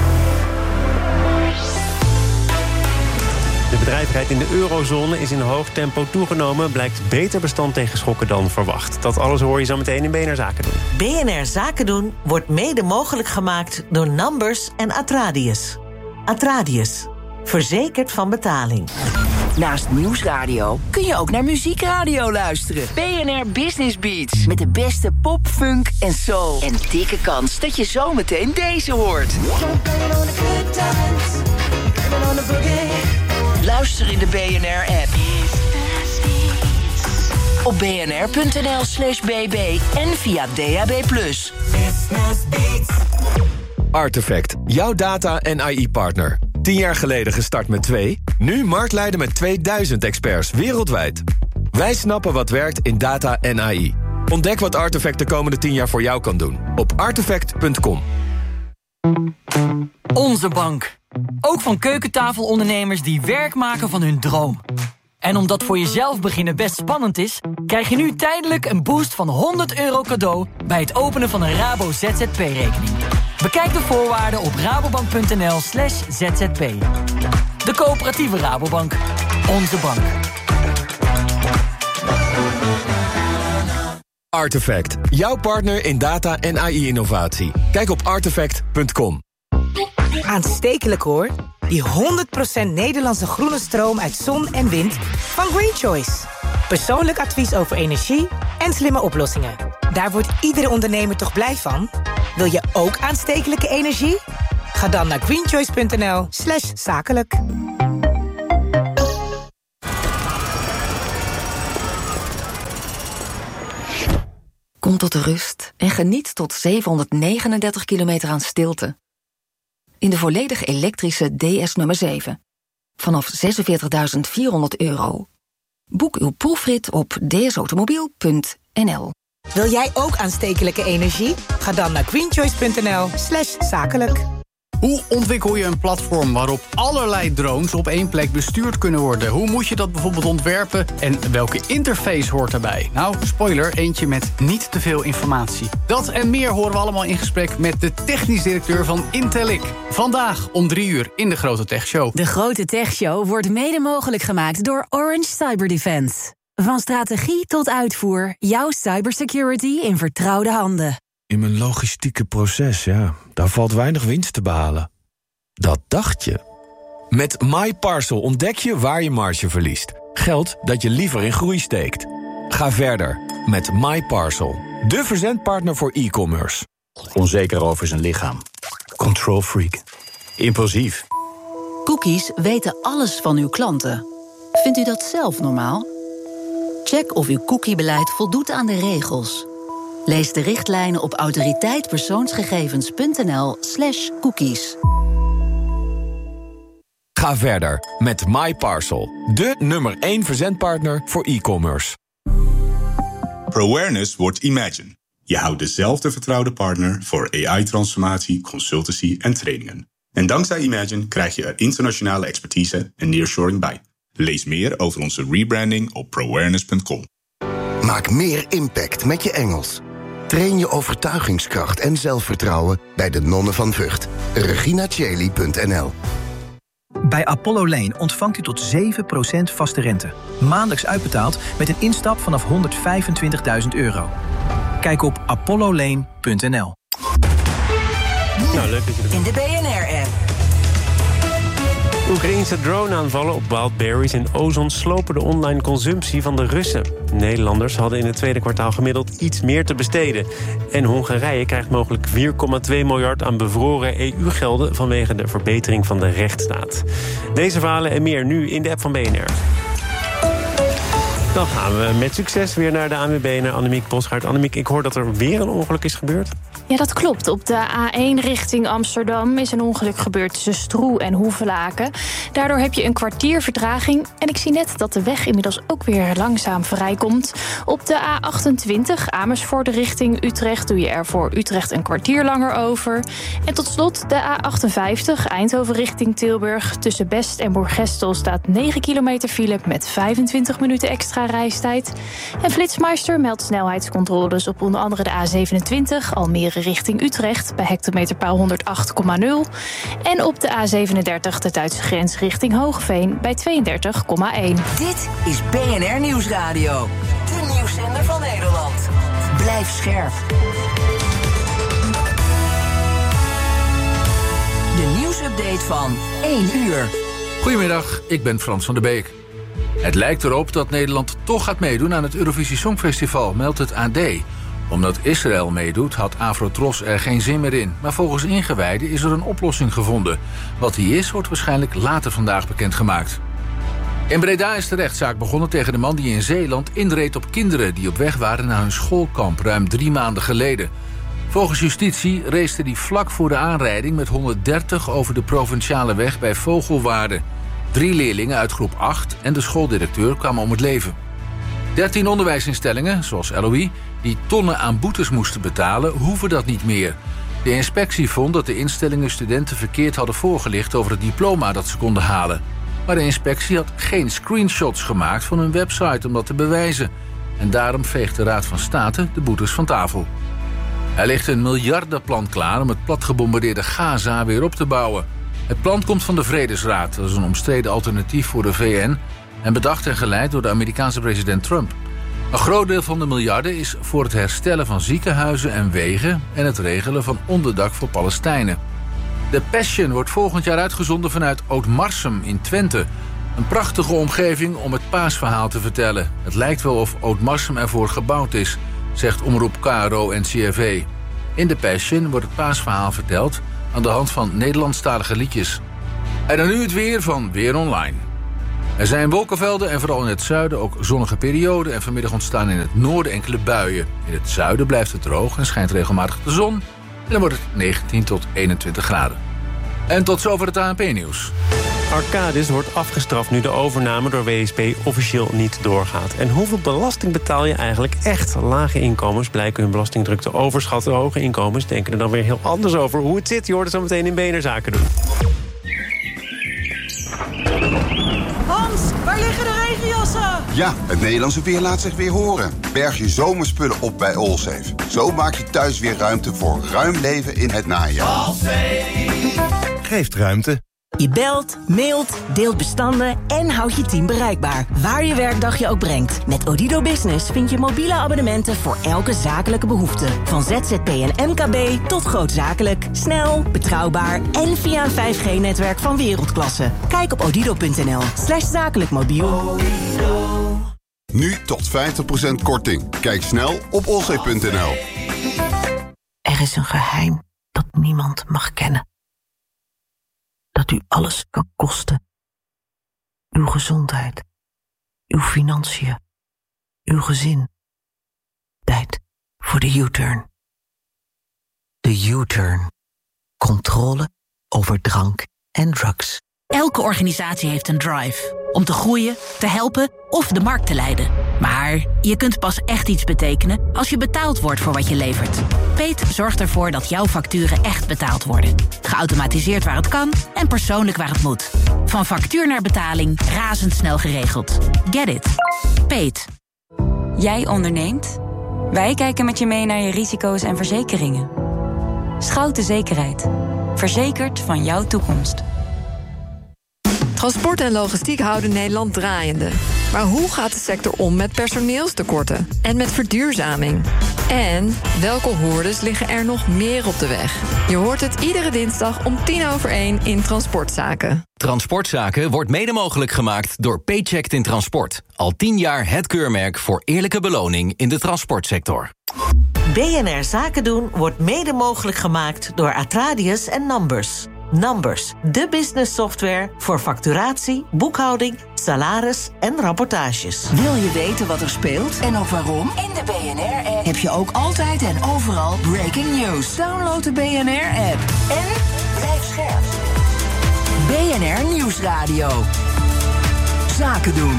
De bedrijvigheid in de eurozone is in hoog tempo toegenomen. Blijkt beter bestand tegen schokken dan verwacht. Dat alles hoor je zo meteen in B N R Zaken doen. B N R Zaken doen wordt mede mogelijk gemaakt door Numbers en Atradius. Atradius, verzekerd van betaling. Naast Nieuwsradio kun je ook naar Muziekradio luisteren. B N R Business Beats. Met de beste pop, funk en soul. En dikke kans dat je zometeen deze hoort. Luister in de B N R-app. Op bnr.nl slash bb en via D A B plus. Artefact, jouw data- en A I-partner. Tien jaar geleden gestart met twee. Nu marktleider met tweeduizend experts wereldwijd. Wij snappen wat werkt in data en A I. Ontdek wat Artefact de komende tien jaar voor jou kan doen. Op artefact punt com. Onze bank. Ook van keukentafelondernemers die werk maken van hun droom. En omdat voor jezelf beginnen best spannend is, krijg je nu tijdelijk een boost van honderd euro cadeau bij het openen van een Rabo Z Z P-rekening. Bekijk de voorwaarden op rabobank.nl slash zzp. De coöperatieve Rabobank. Onze bank. Artefact, jouw partner in data en A I-innovatie. Kijk op artefact punt com. Aanstekelijk hoor. Die honderd procent Nederlandse groene stroom uit zon en wind van Green Choice. Persoonlijk advies over energie en slimme oplossingen. Daar wordt iedere ondernemer toch blij van? Wil je ook aanstekelijke energie? Ga dan naar greenchoice.nl slash zakelijk. Kom tot de rust en geniet tot zevenhonderdnegenendertig kilometer aan stilte. In de volledig elektrische D S nummer zeven. Vanaf zesenveertigduizend vierhonderd euro. Boek uw proefrit op d s automobiel punt n l. Wil jij ook aanstekelijke energie? Ga dan naar greenchoice.nl slash zakelijk. Hoe ontwikkel je een platform waarop allerlei drones op één plek bestuurd kunnen worden? Hoe moet je dat bijvoorbeeld ontwerpen en welke interface hoort daarbij? Nou, spoiler, eentje met niet te veel informatie. Dat en meer horen we allemaal in gesprek met de technisch directeur van Intellic. Vandaag om drie uur in de Grote Tech Show. De Grote Tech Show wordt mede mogelijk gemaakt door Orange Cyber Defense. Van strategie tot uitvoer, jouw cybersecurity in vertrouwde handen. In mijn logistieke proces, ja, daar valt weinig winst te behalen. Dat dacht je. Met MyParcel ontdek je waar je marge verliest. Geld dat je liever in groei steekt. Ga verder met MyParcel, de verzendpartner voor e-commerce. Onzeker over zijn lichaam. Control freak. Impulsief. Cookies weten alles van uw klanten. Vindt u dat zelf normaal? Check of uw cookiebeleid voldoet aan de regels. Lees de richtlijnen op autoriteitpersoonsgegevens.nl slash cookies. Ga verder met MyParcel, de nummer één verzendpartner voor e-commerce. ProAwareness wordt Imagine. Je houdt dezelfde vertrouwde partner voor A I-transformatie, consultancy en trainingen. En dankzij Imagine krijg je er internationale expertise en nearshoring bij. Lees meer over onze rebranding op proawareness punt com. Maak meer impact met je Engels. Train je overtuigingskracht en zelfvertrouwen bij de Nonnen van Vught. regina cheli punt n l. Bij Apollo Lane ontvangt u tot zeven procent vaste rente. Maandelijks uitbetaald met een instap vanaf honderdvijfentwintigduizend euro. Kijk op apollo lane punt n l. Nou, leuk dat je er bent. In de B N R-app. Oekraïense droneaanvallen op wildberries en ozon slopen de online consumptie van de Russen. Nederlanders hadden in het tweede kwartaal gemiddeld iets meer te besteden. En Hongarije krijgt mogelijk vier komma twee miljard aan bevroren E U-gelden vanwege de verbetering van de rechtsstaat. Deze verhalen en meer nu in de app van B N R. Dan gaan we met succes weer naar de A N W B, naar Annemiek Bosgaard. Annemiek, ik hoor dat er weer een ongeluk is gebeurd. Ja, dat klopt. Op de A één richting Amsterdam is een ongeluk gebeurd tussen Stroe en Hoevelaken. Daardoor heb je een kwartier vertraging. En ik zie net dat de weg inmiddels ook weer langzaam vrijkomt. Op de A achtentwintig Amersfoort richting Utrecht doe je er voor Utrecht een kwartier langer over. En tot slot de A achtenvijftig Eindhoven richting Tilburg. Tussen Best en Moergestel staat negen kilometer file met vijfentwintig minuten extra reistijd. En Flitsmeister meldt snelheidscontroles op onder andere de A zevenentwintig Almere richting Utrecht bij hectometerpaal honderd acht komma nul. En op de A zevenendertig de Duitse grens richting Hoogveen bij tweeëndertig komma één. Dit is B N R Nieuwsradio. De nieuwszender van Nederland. Blijf scherp. De nieuwsupdate van één uur. Goedemiddag, ik ben Frans van der Beek. Het lijkt erop dat Nederland toch gaat meedoen aan het Eurovisie Songfestival, meldt het A D. Omdat Israël meedoet, had Afrotros er geen zin meer in. Maar volgens ingewijden is er een oplossing gevonden. Wat die is, wordt waarschijnlijk later vandaag bekendgemaakt. In Breda is de rechtszaak begonnen tegen de man die in Zeeland inreed op kinderen die op weg waren naar hun schoolkamp ruim drie maanden geleden. Volgens justitie race hij vlak voor de aanrijding met honderddertig over de provinciale weg bij Vogelwaarde. Drie leerlingen uit groep acht en de schooldirecteur kwamen om het leven. Dertien onderwijsinstellingen, zoals L O I, die tonnen aan boetes moesten betalen, hoeven dat niet meer. De inspectie vond dat de instellingen studenten verkeerd hadden voorgelicht over het diploma dat ze konden halen. Maar de inspectie had geen screenshots gemaakt van hun website om dat te bewijzen. En daarom veegt de Raad van State de boetes van tafel. Er ligt een miljardenplan klaar om het platgebombardeerde Gaza weer op te bouwen. Het plan komt van de Vredesraad, dat is een omstreden alternatief voor de V N... en bedacht en geleid door de Amerikaanse president Trump. Een groot deel van de miljarden is voor het herstellen van ziekenhuizen en wegen en het regelen van onderdak voor Palestijnen. The Passion wordt volgend jaar uitgezonden vanuit Oud-Marsum in Twente. Een prachtige omgeving om het paasverhaal te vertellen. Het lijkt wel of Oud-Marsum ervoor gebouwd is, zegt Omroep K R O en C R V. In The Passion wordt het paasverhaal verteld aan de hand van Nederlandstalige liedjes. En dan nu het weer van Weer Online. Er zijn wolkenvelden en vooral in het zuiden ook zonnige perioden. En vanmiddag ontstaan in het noorden enkele buien. In het zuiden blijft het droog en schijnt regelmatig de zon. En dan wordt het negentien tot eenentwintig graden. En tot zover het A N P-nieuws. Arcadis wordt afgestraft nu de overname door W S P officieel niet doorgaat. En hoeveel belasting betaal je eigenlijk echt? Lage inkomens blijken hun belastingdruk te overschatten. Hoge inkomens denken er dan weer heel anders over. Hoe het zit, je hoort het zo meteen in B N R Zaken doen. Hans, waar liggen de regenjassen? Ja, het Nederlandse weer laat zich weer horen. Berg je zomerspullen op bij Allsafe. Zo maak je thuis weer ruimte voor ruim leven in het najaar. Allsafe geeft ruimte. Je belt, mailt, deelt bestanden en houdt je team bereikbaar. Waar je werkdag je ook brengt. Met Odido Business vind je mobiele abonnementen voor elke zakelijke behoefte. Van Z Z P en M K B tot grootzakelijk. Snel, betrouwbaar en via een vijf G-netwerk van wereldklasse. Kijk op odido punt n l slash zakelijk mobiel. Nu tot vijftig procent korting. Kijk snel op allsafe punt n l. Er is een geheim dat niemand mag kennen. Dat u alles kan kosten. Uw gezondheid, uw financiën, uw gezin. Tijd voor de U-turn. De U-turn. Controle over drank en drugs. Elke organisatie heeft een drive. Om te groeien, te helpen of de markt te leiden. Maar je kunt pas echt iets betekenen als je betaald wordt voor wat je levert. Peet zorgt ervoor dat jouw facturen echt betaald worden. Geautomatiseerd waar het kan en persoonlijk waar het moet. Van factuur naar betaling, razendsnel geregeld. Get it. Peet. Jij onderneemt? Wij kijken met je mee naar je risico's en verzekeringen. Schouten Zekerheid. Verzekerd van jouw toekomst. Transport en logistiek houden Nederland draaiende. Maar hoe gaat de sector om met personeelstekorten en met verduurzaming? En welke hordes liggen er nog meer op de weg? Je hoort het iedere dinsdag om tien over één in Transportzaken. Transportzaken wordt mede mogelijk gemaakt door Paycheck in Transport. Al tien jaar het keurmerk voor eerlijke beloning in de transportsector. B N R Zaken doen wordt mede mogelijk gemaakt door Atradius en Numbers. Numbers, de business software voor facturatie, boekhouding, salaris en rapportages. Wil je weten wat er speelt en ook waarom? In de B N R-app heb je ook altijd en overal breaking news. Download de B N R-app en blijf scherp. B N R Nieuwsradio. Zaken doen.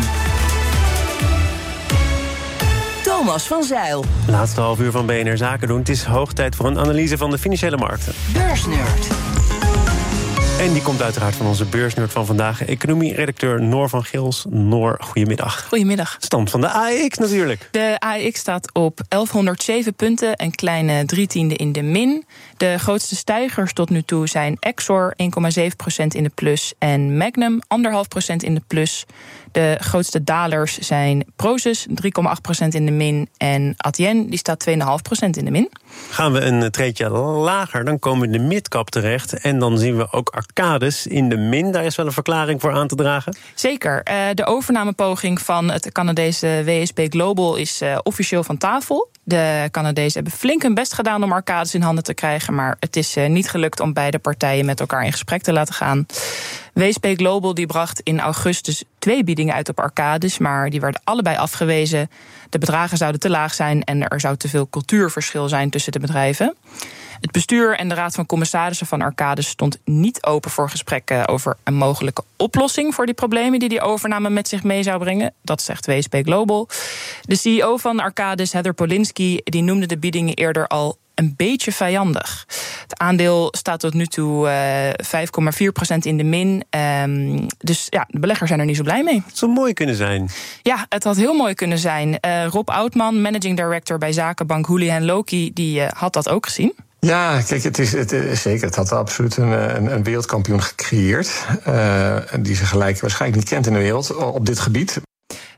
Thomas van Zeil. Laatste half uur van B N R Zaken doen. Het is hoog tijd voor een analyse van de financiële markten. Beursnerd. En die komt uiteraard van onze beursnerd van vandaag. Economie-redacteur Noor van Gils. Noor, goedemiddag. Goedemiddag. Stand van de A E X natuurlijk. De A E X staat op elfhonderdzeven punten, een kleine drie tiende in de min. De grootste stijgers tot nu toe zijn Exor, één komma zeven procent in de plus... en Magnum, anderhalf procent in de plus. De grootste dalers zijn Prosus, drie komma acht procent in de min... en Adyen, die staat twee komma vijf procent in de min. Gaan we een treedje lager, dan komen we in de midcap terecht... en dan zien we ook Arcadis in de min. Daar is wel een verklaring voor aan te dragen. Zeker. De overnamepoging van het Canadese W S P Global is officieel van tafel. De Canadezen hebben flink hun best gedaan om Arcadis in handen te krijgen... maar het is niet gelukt om beide partijen met elkaar in gesprek te laten gaan. W S P Global die bracht in augustus twee biedingen uit op Arcadis... maar die werden allebei afgewezen. De bedragen zouden te laag zijn en er zou te veel cultuurverschil zijn tussen de bedrijven. Het bestuur en de raad van commissarissen van Arcadis stond niet open voor gesprekken over een mogelijke oplossing voor die problemen die die overname met zich mee zou brengen. Dat zegt W S P Global. De C E O van Arcadis, Heather Polinsky, die noemde de biedingen eerder al een beetje vijandig. Het aandeel staat tot nu toe uh, vijf komma vier procent in de min. Um, dus ja, de beleggers zijn er niet zo blij mee. Het zou mooi kunnen zijn. Ja, het had heel mooi kunnen zijn. Uh, Rob Oudman, managing director bij zakenbank Houlihan Lokey, die uh, had dat ook gezien. Ja, kijk, het is, het is zeker. Het had absoluut een, een, een wereldkampioen gecreëerd. Uh, die ze gelijk waarschijnlijk niet kent in de wereld op dit gebied.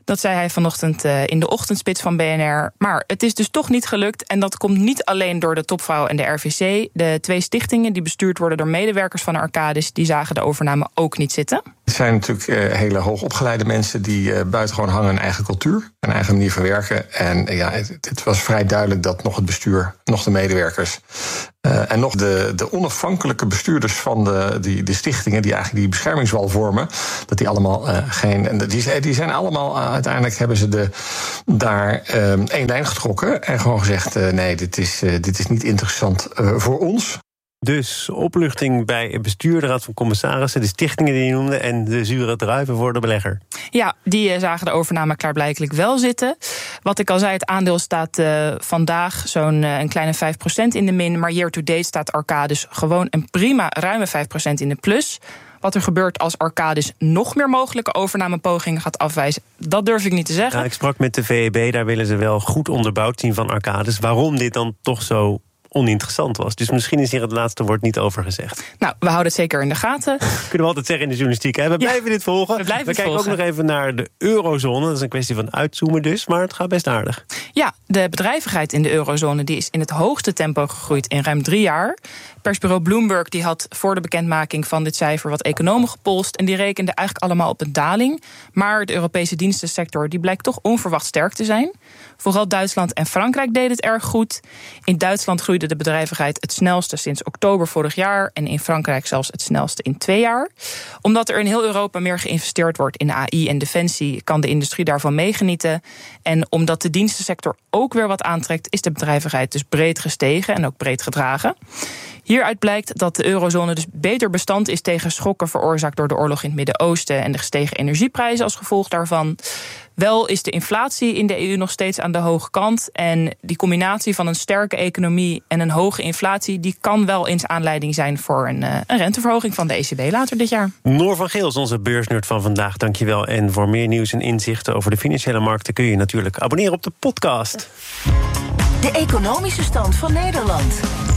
Dat zei hij vanochtend uh, in de ochtendspits van B N R. Maar het is dus toch niet gelukt. En dat komt niet alleen door de topvrouw en de R V C. De twee stichtingen die bestuurd worden door medewerkers van Arcadis, die zagen de overname ook niet zitten. Het zijn natuurlijk uh, hele hoogopgeleide mensen die uh, buitengewoon hangen een eigen cultuur, een eigen manier van werken. En uh, ja, het, het was vrij duidelijk dat nog het bestuur, nog de medewerkers uh, en nog de, de onafhankelijke bestuurders van de, die, de stichtingen die eigenlijk die beschermingswal vormen, dat die allemaal uh, geen. En die, die zijn allemaal uh, uiteindelijk hebben ze de, daar uh, één lijn getrokken en gewoon gezegd: uh, nee, dit is, uh, dit is niet interessant uh, voor ons. Dus opluchting bij het bestuur, de Raad van Commissarissen, de stichtingen die je noemde en de zure druiven voor de belegger. Ja, die zagen de overname klaarblijkelijk wel zitten. Wat ik al zei, het aandeel staat uh, vandaag zo'n uh, een kleine vijf procent in de min, maar year-to-date staat Arcadis gewoon een prima ruime vijf procent in de plus. Wat er gebeurt als Arcadis nog meer mogelijke overnamepogingen gaat afwijzen, dat durf ik niet te zeggen. Ja, ik sprak met de V E B, daar willen ze wel goed onderbouwd zien van Arcadis waarom dit dan toch zo oninteressant was. Dus misschien is hier het laatste woord niet over gezegd. Nou, we houden het zeker in de gaten. Kunnen we altijd zeggen in de journalistiek. Hè? We blijven ja, dit volgen. We, blijven we kijken volgen. ook nog even naar de eurozone. Dat is een kwestie van uitzoomen dus, maar het gaat best aardig. Ja, de bedrijvigheid in de eurozone die is in het hoogste tempo gegroeid in ruim drie jaar. Persbureau Bloomberg die had voor de bekendmaking van dit cijfer wat economen gepolst en die rekenden eigenlijk allemaal op een daling. Maar de Europese dienstensector die blijkt toch onverwacht sterk te zijn. Vooral Duitsland en Frankrijk deden het erg goed. In Duitsland groeide de bedrijvigheid het snelste sinds oktober vorig jaar en in Frankrijk zelfs het snelste in twee jaar. Omdat er in heel Europa meer geïnvesteerd wordt in A I en defensie, kan de industrie daarvan meegenieten. En omdat de dienstensector ook weer wat aantrekt, is de bedrijvigheid dus breed gestegen en ook breed gedragen. Hieruit blijkt dat de eurozone dus beter bestand is tegen schokken veroorzaakt door de oorlog in het Midden-Oosten en de gestegen energieprijzen als gevolg daarvan. Wel is de inflatie in de E U nog steeds aan de hoge kant. En die combinatie van een sterke economie en een hoge inflatie, die kan wel eens aanleiding zijn voor een, een renteverhoging van de E C B later dit jaar. Noor van Geels, onze beursnerd van vandaag, dankjewel. En voor meer nieuws en inzichten over de financiële markten kun je natuurlijk abonneren op de podcast. De economische stand van Nederland.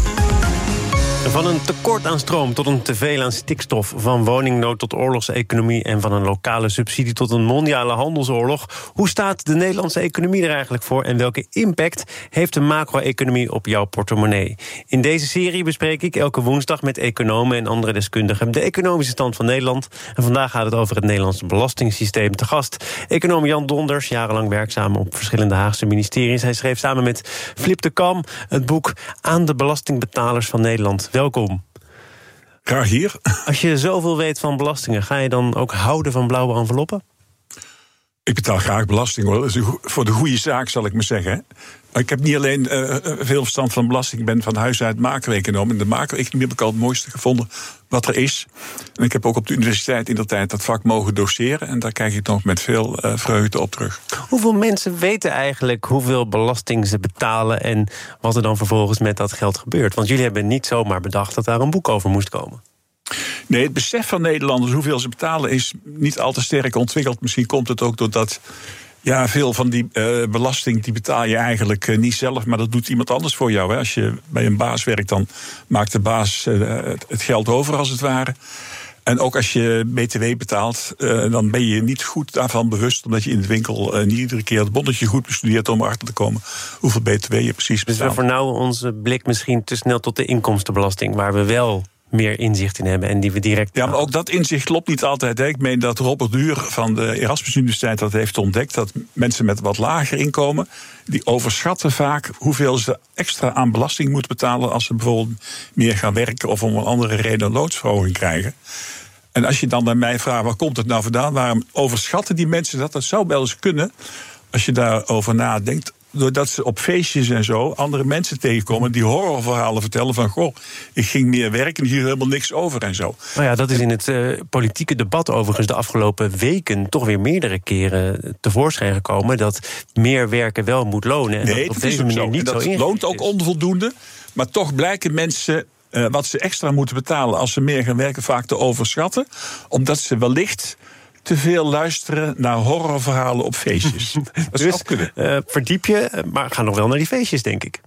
Van een tekort aan stroom tot een teveel aan stikstof, van woningnood tot oorlogseconomie en van een lokale subsidie tot een mondiale handelsoorlog. Hoe staat de Nederlandse economie er eigenlijk voor en welke impact heeft de macro-economie op jouw portemonnee? In deze serie bespreek ik elke woensdag met economen en andere deskundigen de economische stand van Nederland. En vandaag gaat het over het Nederlandse belastingssysteem. Te gast econoom Jan Donders, jarenlang werkzaam op verschillende Haagse ministeries. Hij schreef samen met Flip de Kam het boek Aan de belastingbetalers van Nederland. Welkom. Graag hier. Als je zoveel weet van belastingen, ga je dan ook houden van blauwe enveloppen? Ik betaal graag belasting, hoor. Dat is voor de goede zaak, zal ik maar zeggen. Maar ik heb niet alleen uh, veel verstand van belasting. Ik ben van huis uit macro-econoom. En de macro-economie heb ik al het mooiste gevonden wat er is. En ik heb ook op de universiteit in de tijd dat vak mogen doseren. En daar kijk ik nog met veel uh, vreugde op terug. Hoeveel mensen weten eigenlijk hoeveel belasting ze betalen en wat er dan vervolgens met dat geld gebeurt? Want jullie hebben niet zomaar bedacht dat daar een boek over moest komen. Nee, het besef van Nederlanders hoeveel ze betalen is niet al te sterk ontwikkeld. Misschien komt het ook doordat ja, veel van die uh, belasting die betaal je eigenlijk uh, niet zelf, maar dat doet iemand anders voor jou. Hè. Als je bij een baas werkt, dan maakt de baas uh, het, het geld over als het ware. En ook als je B T W betaalt, uh, dan ben je niet goed daarvan bewust, omdat je in de winkel uh, niet iedere keer het bonnetje goed bestudeert om erachter te komen hoeveel B T W je precies betaalt. Dus we vernauwen onze blik misschien te snel tot de inkomstenbelasting, waar we wel meer inzicht in hebben en die we direct... Ja, maar ook dat inzicht klopt niet altijd. Hè. Ik meen dat Robert Duur van de Erasmus Universiteit dat heeft ontdekt, dat mensen met wat lager inkomen, die overschatten vaak hoeveel ze extra aan belasting moeten betalen als ze bijvoorbeeld meer gaan werken of om een andere reden een loonsverhoging krijgen. En als je dan naar mij vraagt, waar komt het nou vandaan? Waarom overschatten die mensen dat? Dat zou wel eens kunnen, als je daarover nadenkt, doordat ze op feestjes en zo andere mensen tegenkomen die horrorverhalen vertellen van, goh, ik ging meer werken en hier helemaal niks over en zo. Nou ja, dat is in het uh, politieke debat overigens de afgelopen weken toch weer meerdere keren tevoorschijn gekomen dat meer werken wel moet lonen. En nee, dat op dat deze is ook manier zo. niet en dat zo loont ook onvoldoende, maar toch blijken mensen uh, wat ze extra moeten betalen als ze meer gaan werken vaak te overschatten, omdat ze wellicht te veel luisteren naar horrorverhalen op feestjes. Dat dus, zou kunnen. Uh, verdiep je, maar ga nog wel naar die feestjes, denk ik.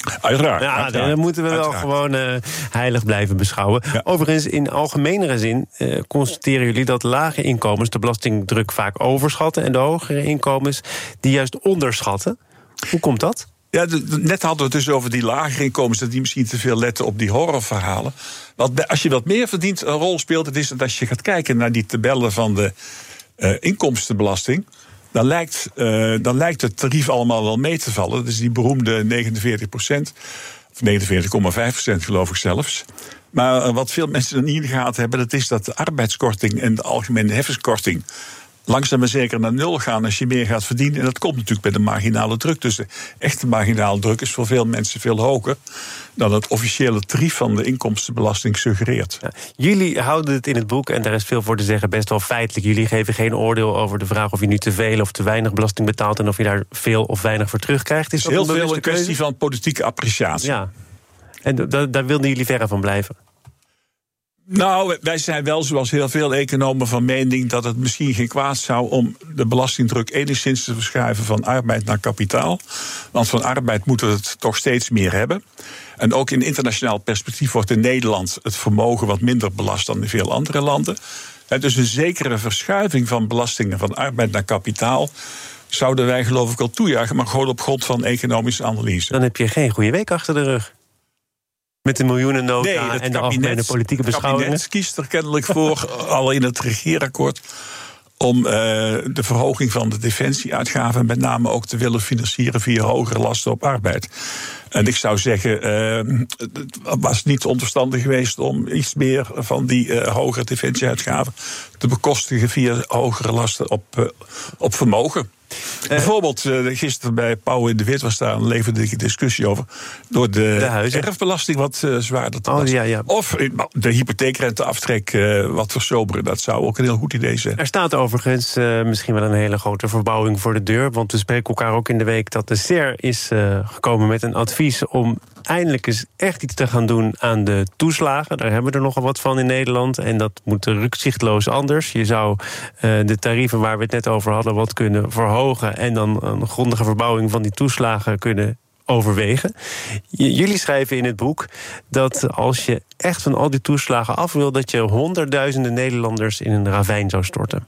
Uiteraard. Ja, uiteraard, dat moeten we wel uiteraard. gewoon uh, heilig blijven beschouwen. Ja. Overigens, in algemenere zin uh, constateren jullie dat lage inkomens de belastingdruk vaak overschatten en de hogere inkomens die juist onderschatten. Hoe komt dat? Ja, de, de, net hadden we het dus over die lagere inkomens, dat die misschien te veel letten op die horrorverhalen. Want als je wat meer verdient, een rol speelt, het is dat als je gaat kijken naar die tabellen van de uh, inkomstenbelasting, dan lijkt, uh, dan lijkt het tarief allemaal wel mee te vallen. Dat is die beroemde negenenveertig procent, of negenenveertig komma vijf procent geloof ik zelfs. Maar uh, wat veel mensen er niet in de gaten hebben, dat is dat de arbeidskorting en de algemene heffingskorting langzaam maar zeker naar nul gaan als je meer gaat verdienen. En dat komt natuurlijk bij de marginale druk. Dus de echte marginale druk is voor veel mensen veel hoger dan het officiële tarief van de inkomstenbelasting suggereert. Ja, jullie houden het in het boek, en daar is veel voor te zeggen, best wel feitelijk. Jullie geven geen oordeel over de vraag of je nu te veel of te weinig belasting betaalt en of je daar veel of weinig voor terugkrijgt. Is heel veel een kwestie van politieke appreciatie. Ja. En da- daar wilden jullie verre van blijven? Nou, wij zijn wel, zoals heel veel economen, van mening dat het misschien geen kwaad zou om de belastingdruk enigszins te verschuiven van arbeid naar kapitaal. Want van arbeid moeten we het toch steeds meer hebben. En ook in internationaal perspectief wordt in Nederland het vermogen wat minder belast dan in veel andere landen. Dus een zekere verschuiving van belastingen van arbeid naar kapitaal zouden wij geloof ik al toejuichen, maar gewoon op grond van economische analyse. Dan heb je geen goede week achter de rug. Met de miljoenennota nee, en de kabinet, algemene politieke beschouwingen. Het kabinet kiest er kennelijk voor, al in het regeerakkoord, om uh, de verhoging van de defensieuitgaven met name ook te willen financieren via hogere lasten op arbeid. En ik zou zeggen, uh, het was niet onverstandig geweest om iets meer van die uh, hogere defensieuitgaven te bekostigen via hogere lasten op, uh, op vermogen. Uh, Bijvoorbeeld, uh, gisteren bij Pauw in de Wit was daar een levendige discussie over. Door de, de erfbelasting wat uh, zwaarder te oh, was. Ja, ja. Of de hypotheekrenteaftrek uh, wat versoberen. Dat zou ook een heel goed idee zijn. Er staat overigens uh, misschien wel een hele grote verbouwing voor de deur. Want we spreken elkaar ook in de week dat de S E R is uh, gekomen met een advies om eindelijk eens echt iets te gaan doen aan de toeslagen. Daar hebben we er nogal wat van in Nederland. En dat moet rukzichtloos anders. Je zou uh, de tarieven waar we het net over hadden wat kunnen verhogen en dan een grondige verbouwing van die toeslagen kunnen overwegen. J- jullie schrijven in het boek dat als je echt van al die toeslagen af wil, dat je honderdduizenden Nederlanders in een ravijn zou storten.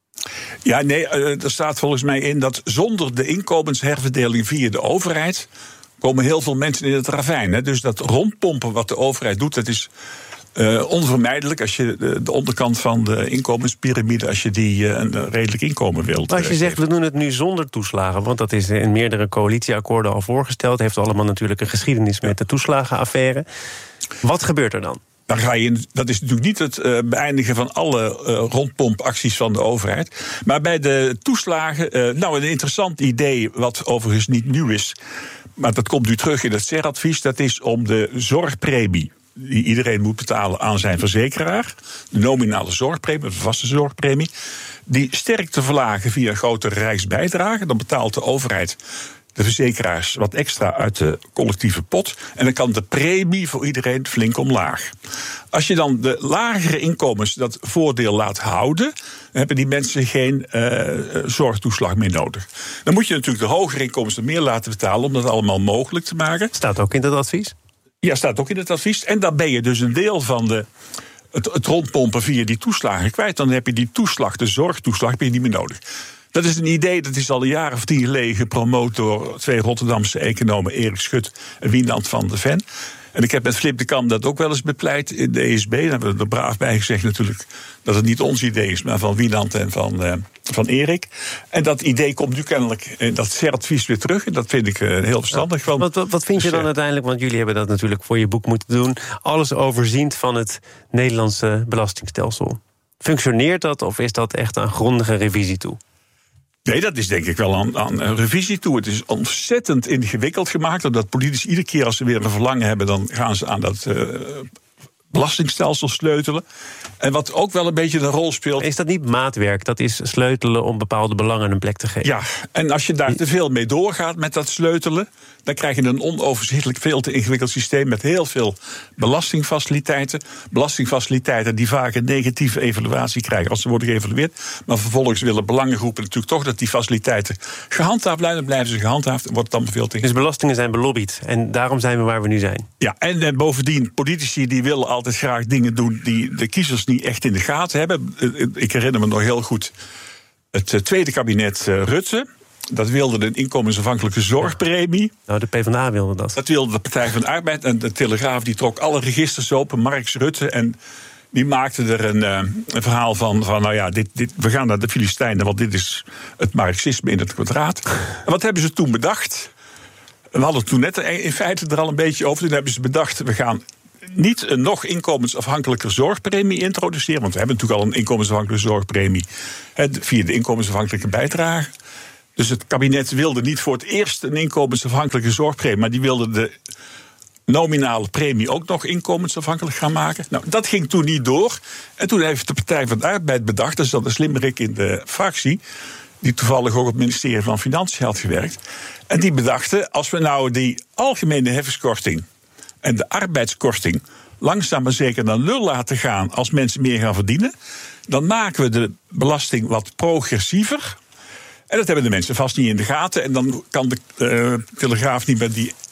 Ja, nee, er staat volgens mij in dat zonder de inkomensherverdeling via de overheid komen heel veel mensen in het ravijn. Hè. Dus dat rondpompen wat de overheid doet, dat is uh, onvermijdelijk als je de, de onderkant van de inkomenspyramide, als je die uh, een redelijk inkomen wilt. Maar als je zegt, we doen het nu zonder toeslagen, want dat is in meerdere coalitieakkoorden al voorgesteld, heeft allemaal natuurlijk een geschiedenis met de toeslagenaffaire. Wat gebeurt er dan? Dan ga je in, dat is natuurlijk niet het uh, beëindigen van alle uh, rondpompacties van de overheid. Maar bij de toeslagen, uh, nou een interessant idee, wat overigens niet nieuw is, maar dat komt nu terug in het S E R-advies, dat is om de zorgpremie die iedereen moet betalen aan zijn verzekeraar, de nominale zorgpremie, de vaste zorgpremie, die sterk te verlagen via grotere rijksbijdrage. Dan betaalt de overheid de verzekeraars wat extra uit de collectieve pot. En dan kan de premie voor iedereen flink omlaag. Als je dan de lagere inkomens dat voordeel laat houden, dan hebben die mensen geen uh, zorgtoeslag meer nodig. Dan moet je natuurlijk de hogere inkomens meer laten betalen om dat allemaal mogelijk te maken. Staat ook in dat advies? Ja, staat ook in het advies. En dan ben je dus een deel van de het, het rondpompen via die toeslagen kwijt. Dan heb je die toeslag, de zorgtoeslag, heb je niet meer nodig. Dat is een idee dat is al een jaar of tien geleden gepromoot door twee Rotterdamse economen, Erik Schut en Wienand van der Ven. En ik heb met Flip de Kam dat ook wel eens bepleit in de E S B. Daar hebben we er braaf bij gezegd natuurlijk dat het niet ons idee is, maar van Wienand en van, uh, van Erik. En dat idee komt nu kennelijk in dat S E R-advies weer terug. En dat vind ik uh, heel verstandig. Van, wat, wat, wat vind je dan uiteindelijk, want jullie hebben dat natuurlijk voor je boek moeten doen, alles overziend van het Nederlandse belastingstelsel. Functioneert dat of is dat echt een grondige revisie toe? Nee, dat is denk ik wel aan, aan een revisie toe. Het is ontzettend ingewikkeld gemaakt, omdat politici iedere keer als ze weer een verlangen hebben, dan gaan ze aan dat uh, belastingstelsel sleutelen. En wat ook wel een beetje een rol speelt. Is dat niet maatwerk? Dat is sleutelen om bepaalde belangen een plek te geven. Ja, en als je daar te veel mee doorgaat met dat sleutelen, dan krijg je een onoverzichtelijk veel te ingewikkeld systeem met heel veel belastingfaciliteiten. Belastingfaciliteiten die vaak een negatieve evaluatie krijgen als ze worden geëvalueerd. Maar vervolgens willen belangengroepen natuurlijk toch dat die faciliteiten gehandhaafd blijven. Dan blijven ze gehandhaafd en wordt het dan veel te. Dus belastingen zijn belobbyd en daarom zijn we waar we nu zijn. Ja, en, en bovendien, politici die willen altijd graag dingen doen die de kiezers niet echt in de gaten hebben. Ik herinner me nog heel goed het tweede kabinet Rutte. Dat wilde een inkomensafhankelijke zorgpremie. Nou, de PvdA wilde dat. Dat wilde de Partij van de Arbeid. En de Telegraaf die trok alle registers open. Marx Rutte. En die maakte er een, uh, een verhaal van. van nou ja, dit, dit, we gaan naar de Filistijnen. Want dit is het marxisme in het kwadraat. En wat hebben ze toen bedacht? We hadden toen net in feite er al een beetje over. Toen hebben ze bedacht, we gaan niet een nog inkomensafhankelijke zorgpremie introduceren. Want we hebben natuurlijk al een inkomensafhankelijke zorgpremie. He, via de inkomensafhankelijke bijdrage. Dus het kabinet wilde niet voor het eerst een inkomensafhankelijke zorgpremie, maar die wilde de nominale premie ook nog inkomensafhankelijk gaan maken. Nou, dat ging toen niet door. En toen heeft de Partij van de Arbeid bedacht, dat is dan een slimmerik in de fractie, die toevallig ook op het ministerie van Financiën had gewerkt. En die bedachten, als we nou die algemene heffingskorting en de arbeidskorting langzaam maar zeker naar nul laten gaan als mensen meer gaan verdienen, dan maken we de belasting wat progressiever. En dat hebben de mensen vast niet in de gaten. En dan kan de uh, Telegraaf niet met die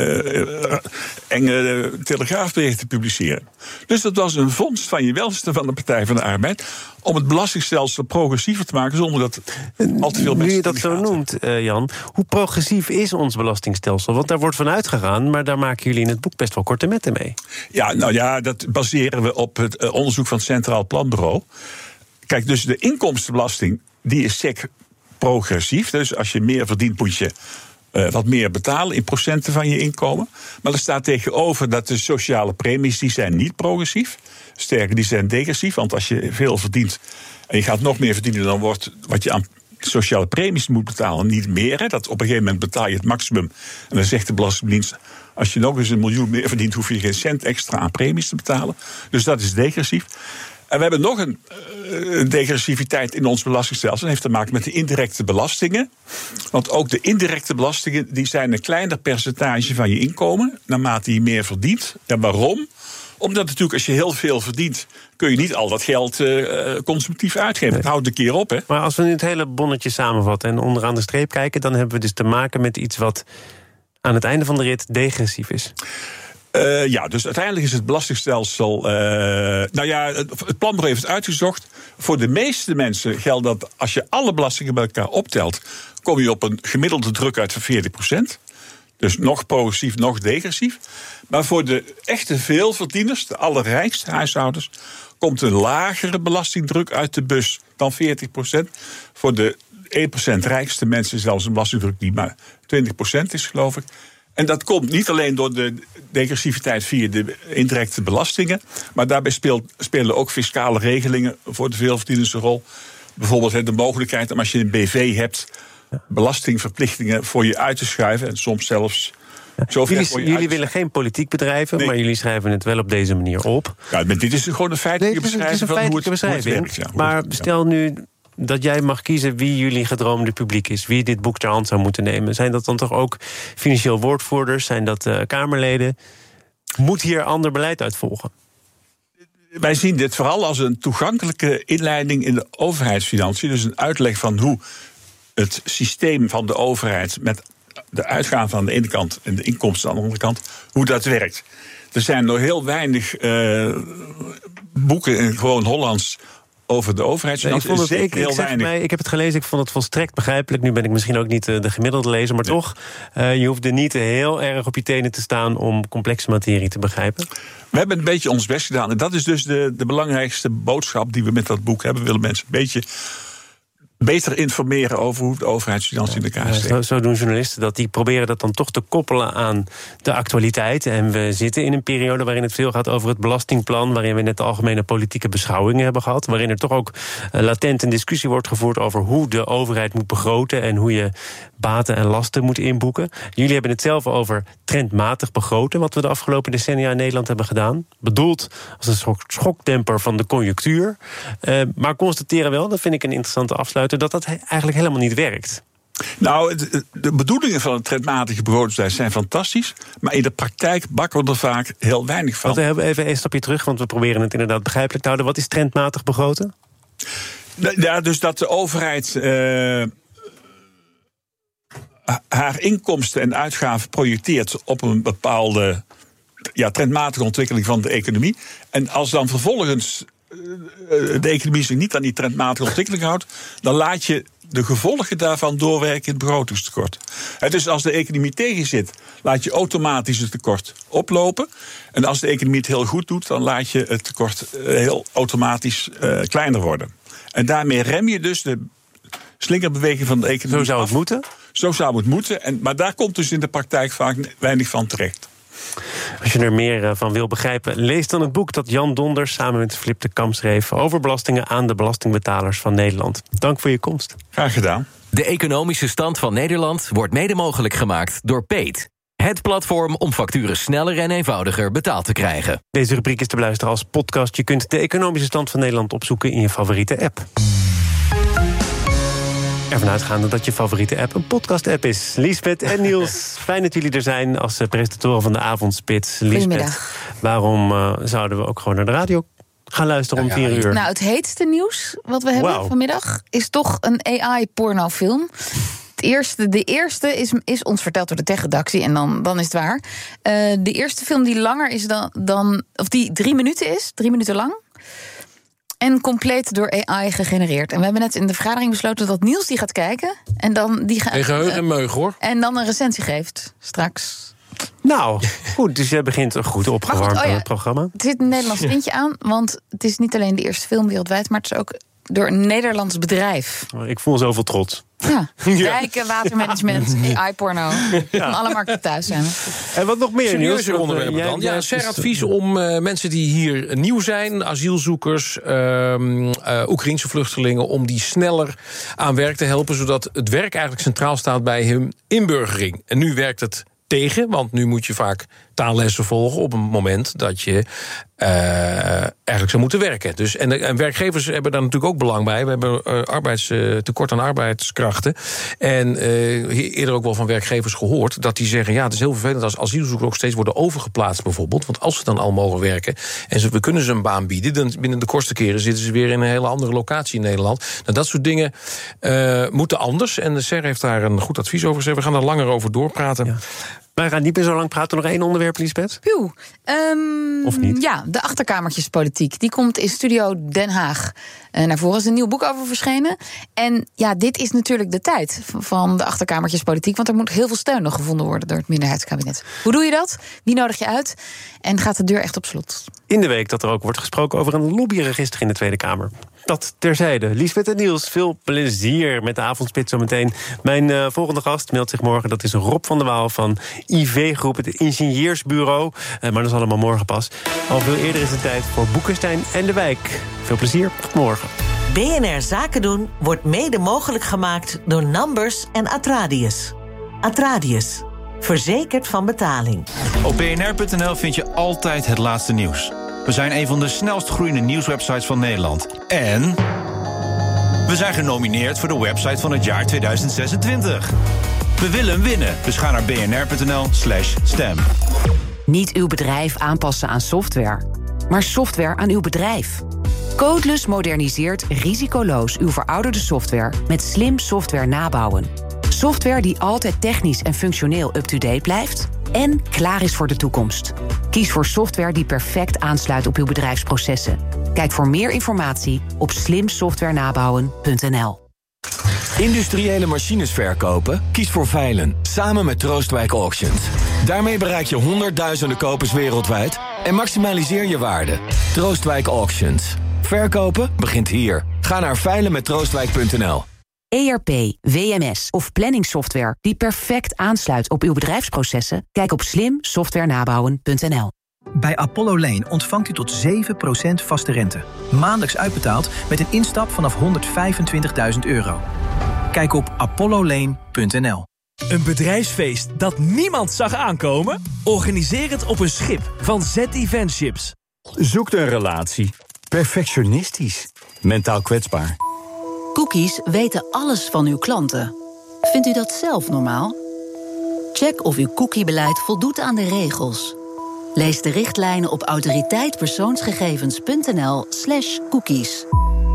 uh, enge uh, telegraafberichten publiceren. Dus dat was een vondst van je welste van de Partij van de Arbeid om het belastingstelsel progressiever te maken zonder dat al te veel mensen. Nu je dat zo noemt, uh, Jan, hoe progressief is ons belastingstelsel? Want daar wordt van uitgegaan, maar daar maken jullie in het boek best wel korte metten mee. Ja, nou ja, dat baseren we op het uh, onderzoek van het Centraal Planbureau. Kijk, dus de inkomstenbelasting, die is sec progressief. Dus als je meer verdient, moet je uh, wat meer betalen in procenten van je inkomen. Maar er staat tegenover dat de sociale premies, die zijn niet progressief. Sterker, die zijn degressief. Want als je veel verdient en je gaat nog meer verdienen, dan wordt wat je aan sociale premies moet betalen niet meer. Hè. Dat op een gegeven moment betaal je het maximum. En dan zegt de Belastingdienst, als je nog eens een miljoen meer verdient, hoef je geen cent extra aan premies te betalen. Dus dat is degressief. En we hebben nog een uh, degressiviteit in ons belastingstelsel. Dat heeft te maken met de indirecte belastingen. Want ook de indirecte belastingen, die zijn een kleiner percentage van je inkomen, naarmate je meer verdient. En waarom? Omdat natuurlijk als je heel veel verdient, kun je niet al dat geld uh, consumptief uitgeven. Dat houdt een keer op, hè. Maar als we nu het hele bonnetje samenvatten en onderaan de streep kijken, dan hebben we dus te maken met iets wat aan het einde van de rit degressief is. Uh, ja, dus uiteindelijk is het belastingstelsel. Uh, nou ja, het, het planbureau heeft het uitgezocht. Voor de meeste mensen geldt dat als je alle belastingen bij elkaar optelt, kom je op een gemiddelde druk uit van veertig procent. Dus nog progressief, nog degressief. Maar voor de echte veelverdieners, de allerrijkste huishoudens, komt een lagere belastingdruk uit de bus dan veertig procent. Voor de één procent rijkste mensen zelfs een belastingdruk die maar twintig procent is, geloof ik. En dat komt niet alleen door de degressiviteit via de indirecte belastingen, maar daarbij speelt, spelen ook fiscale regelingen voor de veelverdieners een rol. Bijvoorbeeld de mogelijkheid om als je een B V hebt, belastingverplichtingen voor je uit te schuiven en soms zelfs. Ja. Jullie, jullie willen geen politiek bedrijven, nee. Maar jullie schrijven het wel op deze manier op. Ja, maar dit is gewoon een feitelijke nee, beschrijving van hoe het, beschrijving. Hoe het werkt. Ja, maar stel nu dat jij mag kiezen wie jullie gedroomde publiek is, wie dit boek ter hand zou moeten nemen. Zijn dat dan toch ook financieel woordvoerders? Zijn dat uh, Kamerleden? Moet hier ander beleid uit volgen? Wij zien dit vooral als een toegankelijke inleiding in de overheidsfinanciën. Dus een uitleg van hoe het systeem van de overheid met de uitgaven aan de ene kant en de inkomsten aan de andere kant, hoe dat werkt. Er zijn nog heel weinig uh, boeken in gewoon Hollands over de overheidsfinanciën. Nee, ik, vond het, ik, ik, zeg mij, ik heb het gelezen, ik vond het volstrekt begrijpelijk. Nu ben ik misschien ook niet de gemiddelde lezer, maar nee. toch, uh, je hoeft er niet heel erg op je tenen te staan om complexe materie te begrijpen. We hebben een beetje ons best gedaan. En dat is dus de, de belangrijkste boodschap die we met dat boek hebben. We willen mensen een beetje beter informeren over hoe de overheidsfinanciën in elkaar steken. Zo, zo doen journalisten dat. Die proberen dat dan toch te koppelen aan de actualiteit. En we zitten in een periode waarin het veel gaat over het belastingplan, waarin we net de algemene politieke beschouwingen hebben gehad, waarin er toch ook uh, latent een discussie wordt gevoerd over hoe de overheid moet begroten en hoe je baten en lasten moet inboeken. Jullie hebben het zelf over trendmatig begroten, wat we de afgelopen decennia in Nederland hebben gedaan. Bedoeld als een schok- schokdemper van de conjunctuur. Uh, maar constateren wel, dat vind ik een interessante afsluiter, dat dat eigenlijk helemaal niet werkt. Nou, de bedoelingen van het trendmatige begrotingsbeleid zijn fantastisch, maar in de praktijk bakken we er vaak heel weinig van. Want we hebben even een stapje terug, want we proberen het inderdaad begrijpelijk te houden. Wat is trendmatig begroten? Ja, dus dat de overheid uh, haar inkomsten en uitgaven projecteert op een bepaalde ja, trendmatige ontwikkeling van de economie. En als dan vervolgens de economie zich niet aan die trendmatige ontwikkeling houdt, dan laat je de gevolgen daarvan doorwerken in het begrotingstekort. Dus als de economie tegen zit, laat je automatisch het tekort oplopen. En als de economie het heel goed doet, dan laat je het tekort heel automatisch uh, kleiner worden. En daarmee rem je dus de slinkerbeweging van de economie. Zo zou het af. moeten? Zo zou het moeten. En, maar daar komt dus in de praktijk vaak weinig van terecht. Als je er meer van wil begrijpen, lees dan het boek dat Jan Donders samen met Flip de Kamp schreef over belastingen aan de belastingbetalers van Nederland. Dank voor je komst. Graag gedaan. De economische stand van Nederland wordt mede mogelijk gemaakt door Peet. Het platform om facturen sneller en eenvoudiger betaald te krijgen. Deze rubriek is te beluisteren als podcast. Je kunt de economische stand van Nederland opzoeken in je favoriete app. Ervan uitgaande dat je favoriete app een podcast-app is. Liesbeth en Niels, fijn dat jullie er zijn als presentatoren van de Avondspits. Liesbeth, waarom uh, zouden we ook gewoon naar de radio gaan luisteren om vier uur? Nou, het heetste nieuws wat we hebben wow. vanmiddag is toch een A I-pornofilm. Het eerste, de eerste is, is ons verteld door de tech-redactie en dan, dan is het waar. Uh, de eerste film die langer is dan, dan... of die drie minuten is, drie minuten lang. En compleet door A I gegenereerd. En we hebben net in de vergadering besloten dat Niels die gaat kijken. En dan die gaat. En geheugen en meug, hoor. En dan een recensie geeft straks. Nou, goed, dus jij begint goed opgewarmd goed, oh ja, aan het programma. Er zit een Nederlands tintje aan, want het is niet alleen de eerste film wereldwijd, maar het is ook door een Nederlands bedrijf. Ik voel zoveel trots. Ja, rijke watermanagement, A I-porno. Ja. Van alle markten thuis zijn. En wat nog meer? Serieuze onderwerpen dan. Ja, SER-advies om uh, mensen die hier nieuw zijn, asielzoekers, uh, uh, Oekraïense vluchtelingen, om die sneller aan werk te helpen, zodat het werk eigenlijk centraal staat bij hun inburgering. En nu werkt het tegen, want nu moet je vaak taallessen volgen op een moment dat je uh, eigenlijk zou moeten werken. Dus, en, en werkgevers hebben daar natuurlijk ook belang bij. We hebben uh, arbeids, uh, tekort aan arbeidskrachten. En uh, eerder ook wel van werkgevers gehoord dat die zeggen, ja, het is heel vervelend als asielzoekers ook steeds worden overgeplaatst bijvoorbeeld. Want als ze dan al mogen werken en ze, we kunnen ze een baan bieden, dan binnen de kortste keren zitten ze weer in een hele andere locatie in Nederland. Nou, dat soort dingen uh, moeten anders. En de S E R heeft daar een goed advies over gezegd. We gaan daar langer over doorpraten. Ja. Maar we gaan niet meer zo lang praten. Nog één onderwerp, Liesbeth? Puw. Um, of niet? Ja, de achterkamertjespolitiek. Die komt in Studio Den Haag uh, naar voren. Er is een nieuw boek over verschenen. En ja, dit is natuurlijk de tijd van de achterkamertjespolitiek. Want er moet heel veel steun nog gevonden worden door het minderheidskabinet. Hoe doe je dat? Wie nodig je uit? En gaat de deur echt op slot? In de week dat er ook wordt gesproken over een lobbyregister in de Tweede Kamer. Dat terzijde. Liesbeth en Niels, veel plezier met de Avondspits zometeen. Mijn uh, volgende gast meldt zich morgen. Dat is Rob van der Waal van I V-groep, het ingenieursbureau. Uh, maar dat is allemaal morgen pas. Al veel eerder is het tijd voor Boekenstein en de Wijk. Veel plezier, tot morgen. B N R Zaken doen wordt mede mogelijk gemaakt door Numbers en Atradius. Atradius, verzekerd van betaling. Op b n r punt n l vind je altijd het laatste nieuws. We zijn een van de snelst groeiende nieuwswebsites van Nederland. En we zijn genomineerd voor de website van het jaar tweeduizend zesentwintig. We willen hem winnen, dus ga naar b n r punt n l slash stem. Niet uw bedrijf aanpassen aan software, maar software aan uw bedrijf. Codeless moderniseert risicoloos uw verouderde software met slim software nabouwen. Software die altijd technisch en functioneel up-to-date blijft en klaar is voor de toekomst. Kies voor software die perfect aansluit op uw bedrijfsprocessen. Kijk voor meer informatie op slim software nabouwen punt n l. Industriële machines verkopen? Kies voor Veilen, samen met Troostwijk Auctions. Daarmee bereik je honderdduizenden kopers wereldwijd en maximaliseer je waarde. Troostwijk Auctions. Verkopen begint hier. Ga naar veilen met troostwijk punt n l. E R P, W M S of planningssoftware die perfect aansluit op uw bedrijfsprocessen? Kijk op slim software nabouwen punt n l. Bij Apollo Lane ontvangt u tot zeven procent vaste rente. Maandelijks uitbetaald met een instap vanaf honderdvijfentwintigduizend euro. Kijk op apollo lane punt n l. Een bedrijfsfeest dat niemand zag aankomen? Organiseer het op een schip van Z Event Ships. Zoekt een relatie. Perfectionistisch. Mentaal kwetsbaar. Cookies weten alles van uw klanten. Vindt u dat zelf normaal? Check of uw cookiebeleid voldoet aan de regels. Lees de richtlijnen op autoriteitpersoonsgegevens punt n l slash cookies.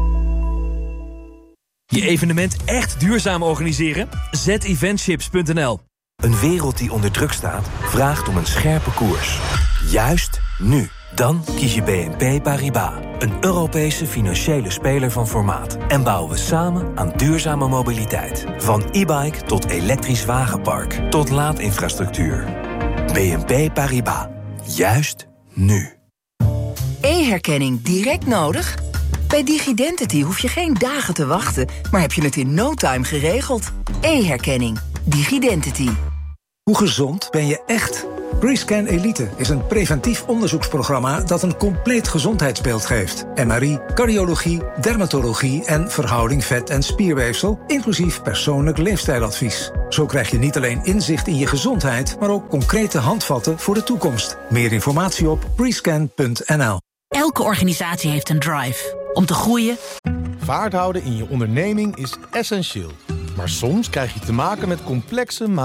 Je evenement echt duurzaam organiseren? Z eventships punt n l. Een wereld die onder druk staat, vraagt om een scherpe koers. Juist nu. Dan kies je B N P Paribas. Een Europese financiële speler van formaat. En bouwen we samen aan duurzame mobiliteit. Van e-bike tot elektrisch wagenpark. Tot laadinfrastructuur. B N P Paribas. Juist nu. E-herkenning direct nodig? Bij Digidentity hoef je geen dagen te wachten, maar heb je het in no time geregeld. E-herkenning. Digidentity. Hoe gezond ben je echt? Prescan Elite is een preventief onderzoeksprogramma dat een compleet gezondheidsbeeld geeft. M R I, cardiologie, dermatologie en verhouding vet- en spierweefsel, inclusief persoonlijk leefstijladvies. Zo krijg je niet alleen inzicht in je gezondheid, maar ook concrete handvatten voor de toekomst. Meer informatie op prescan punt n l. Elke organisatie heeft een drive. Om te groeien. Vaart houden in je onderneming is essentieel. Maar soms krijg je te maken met complexe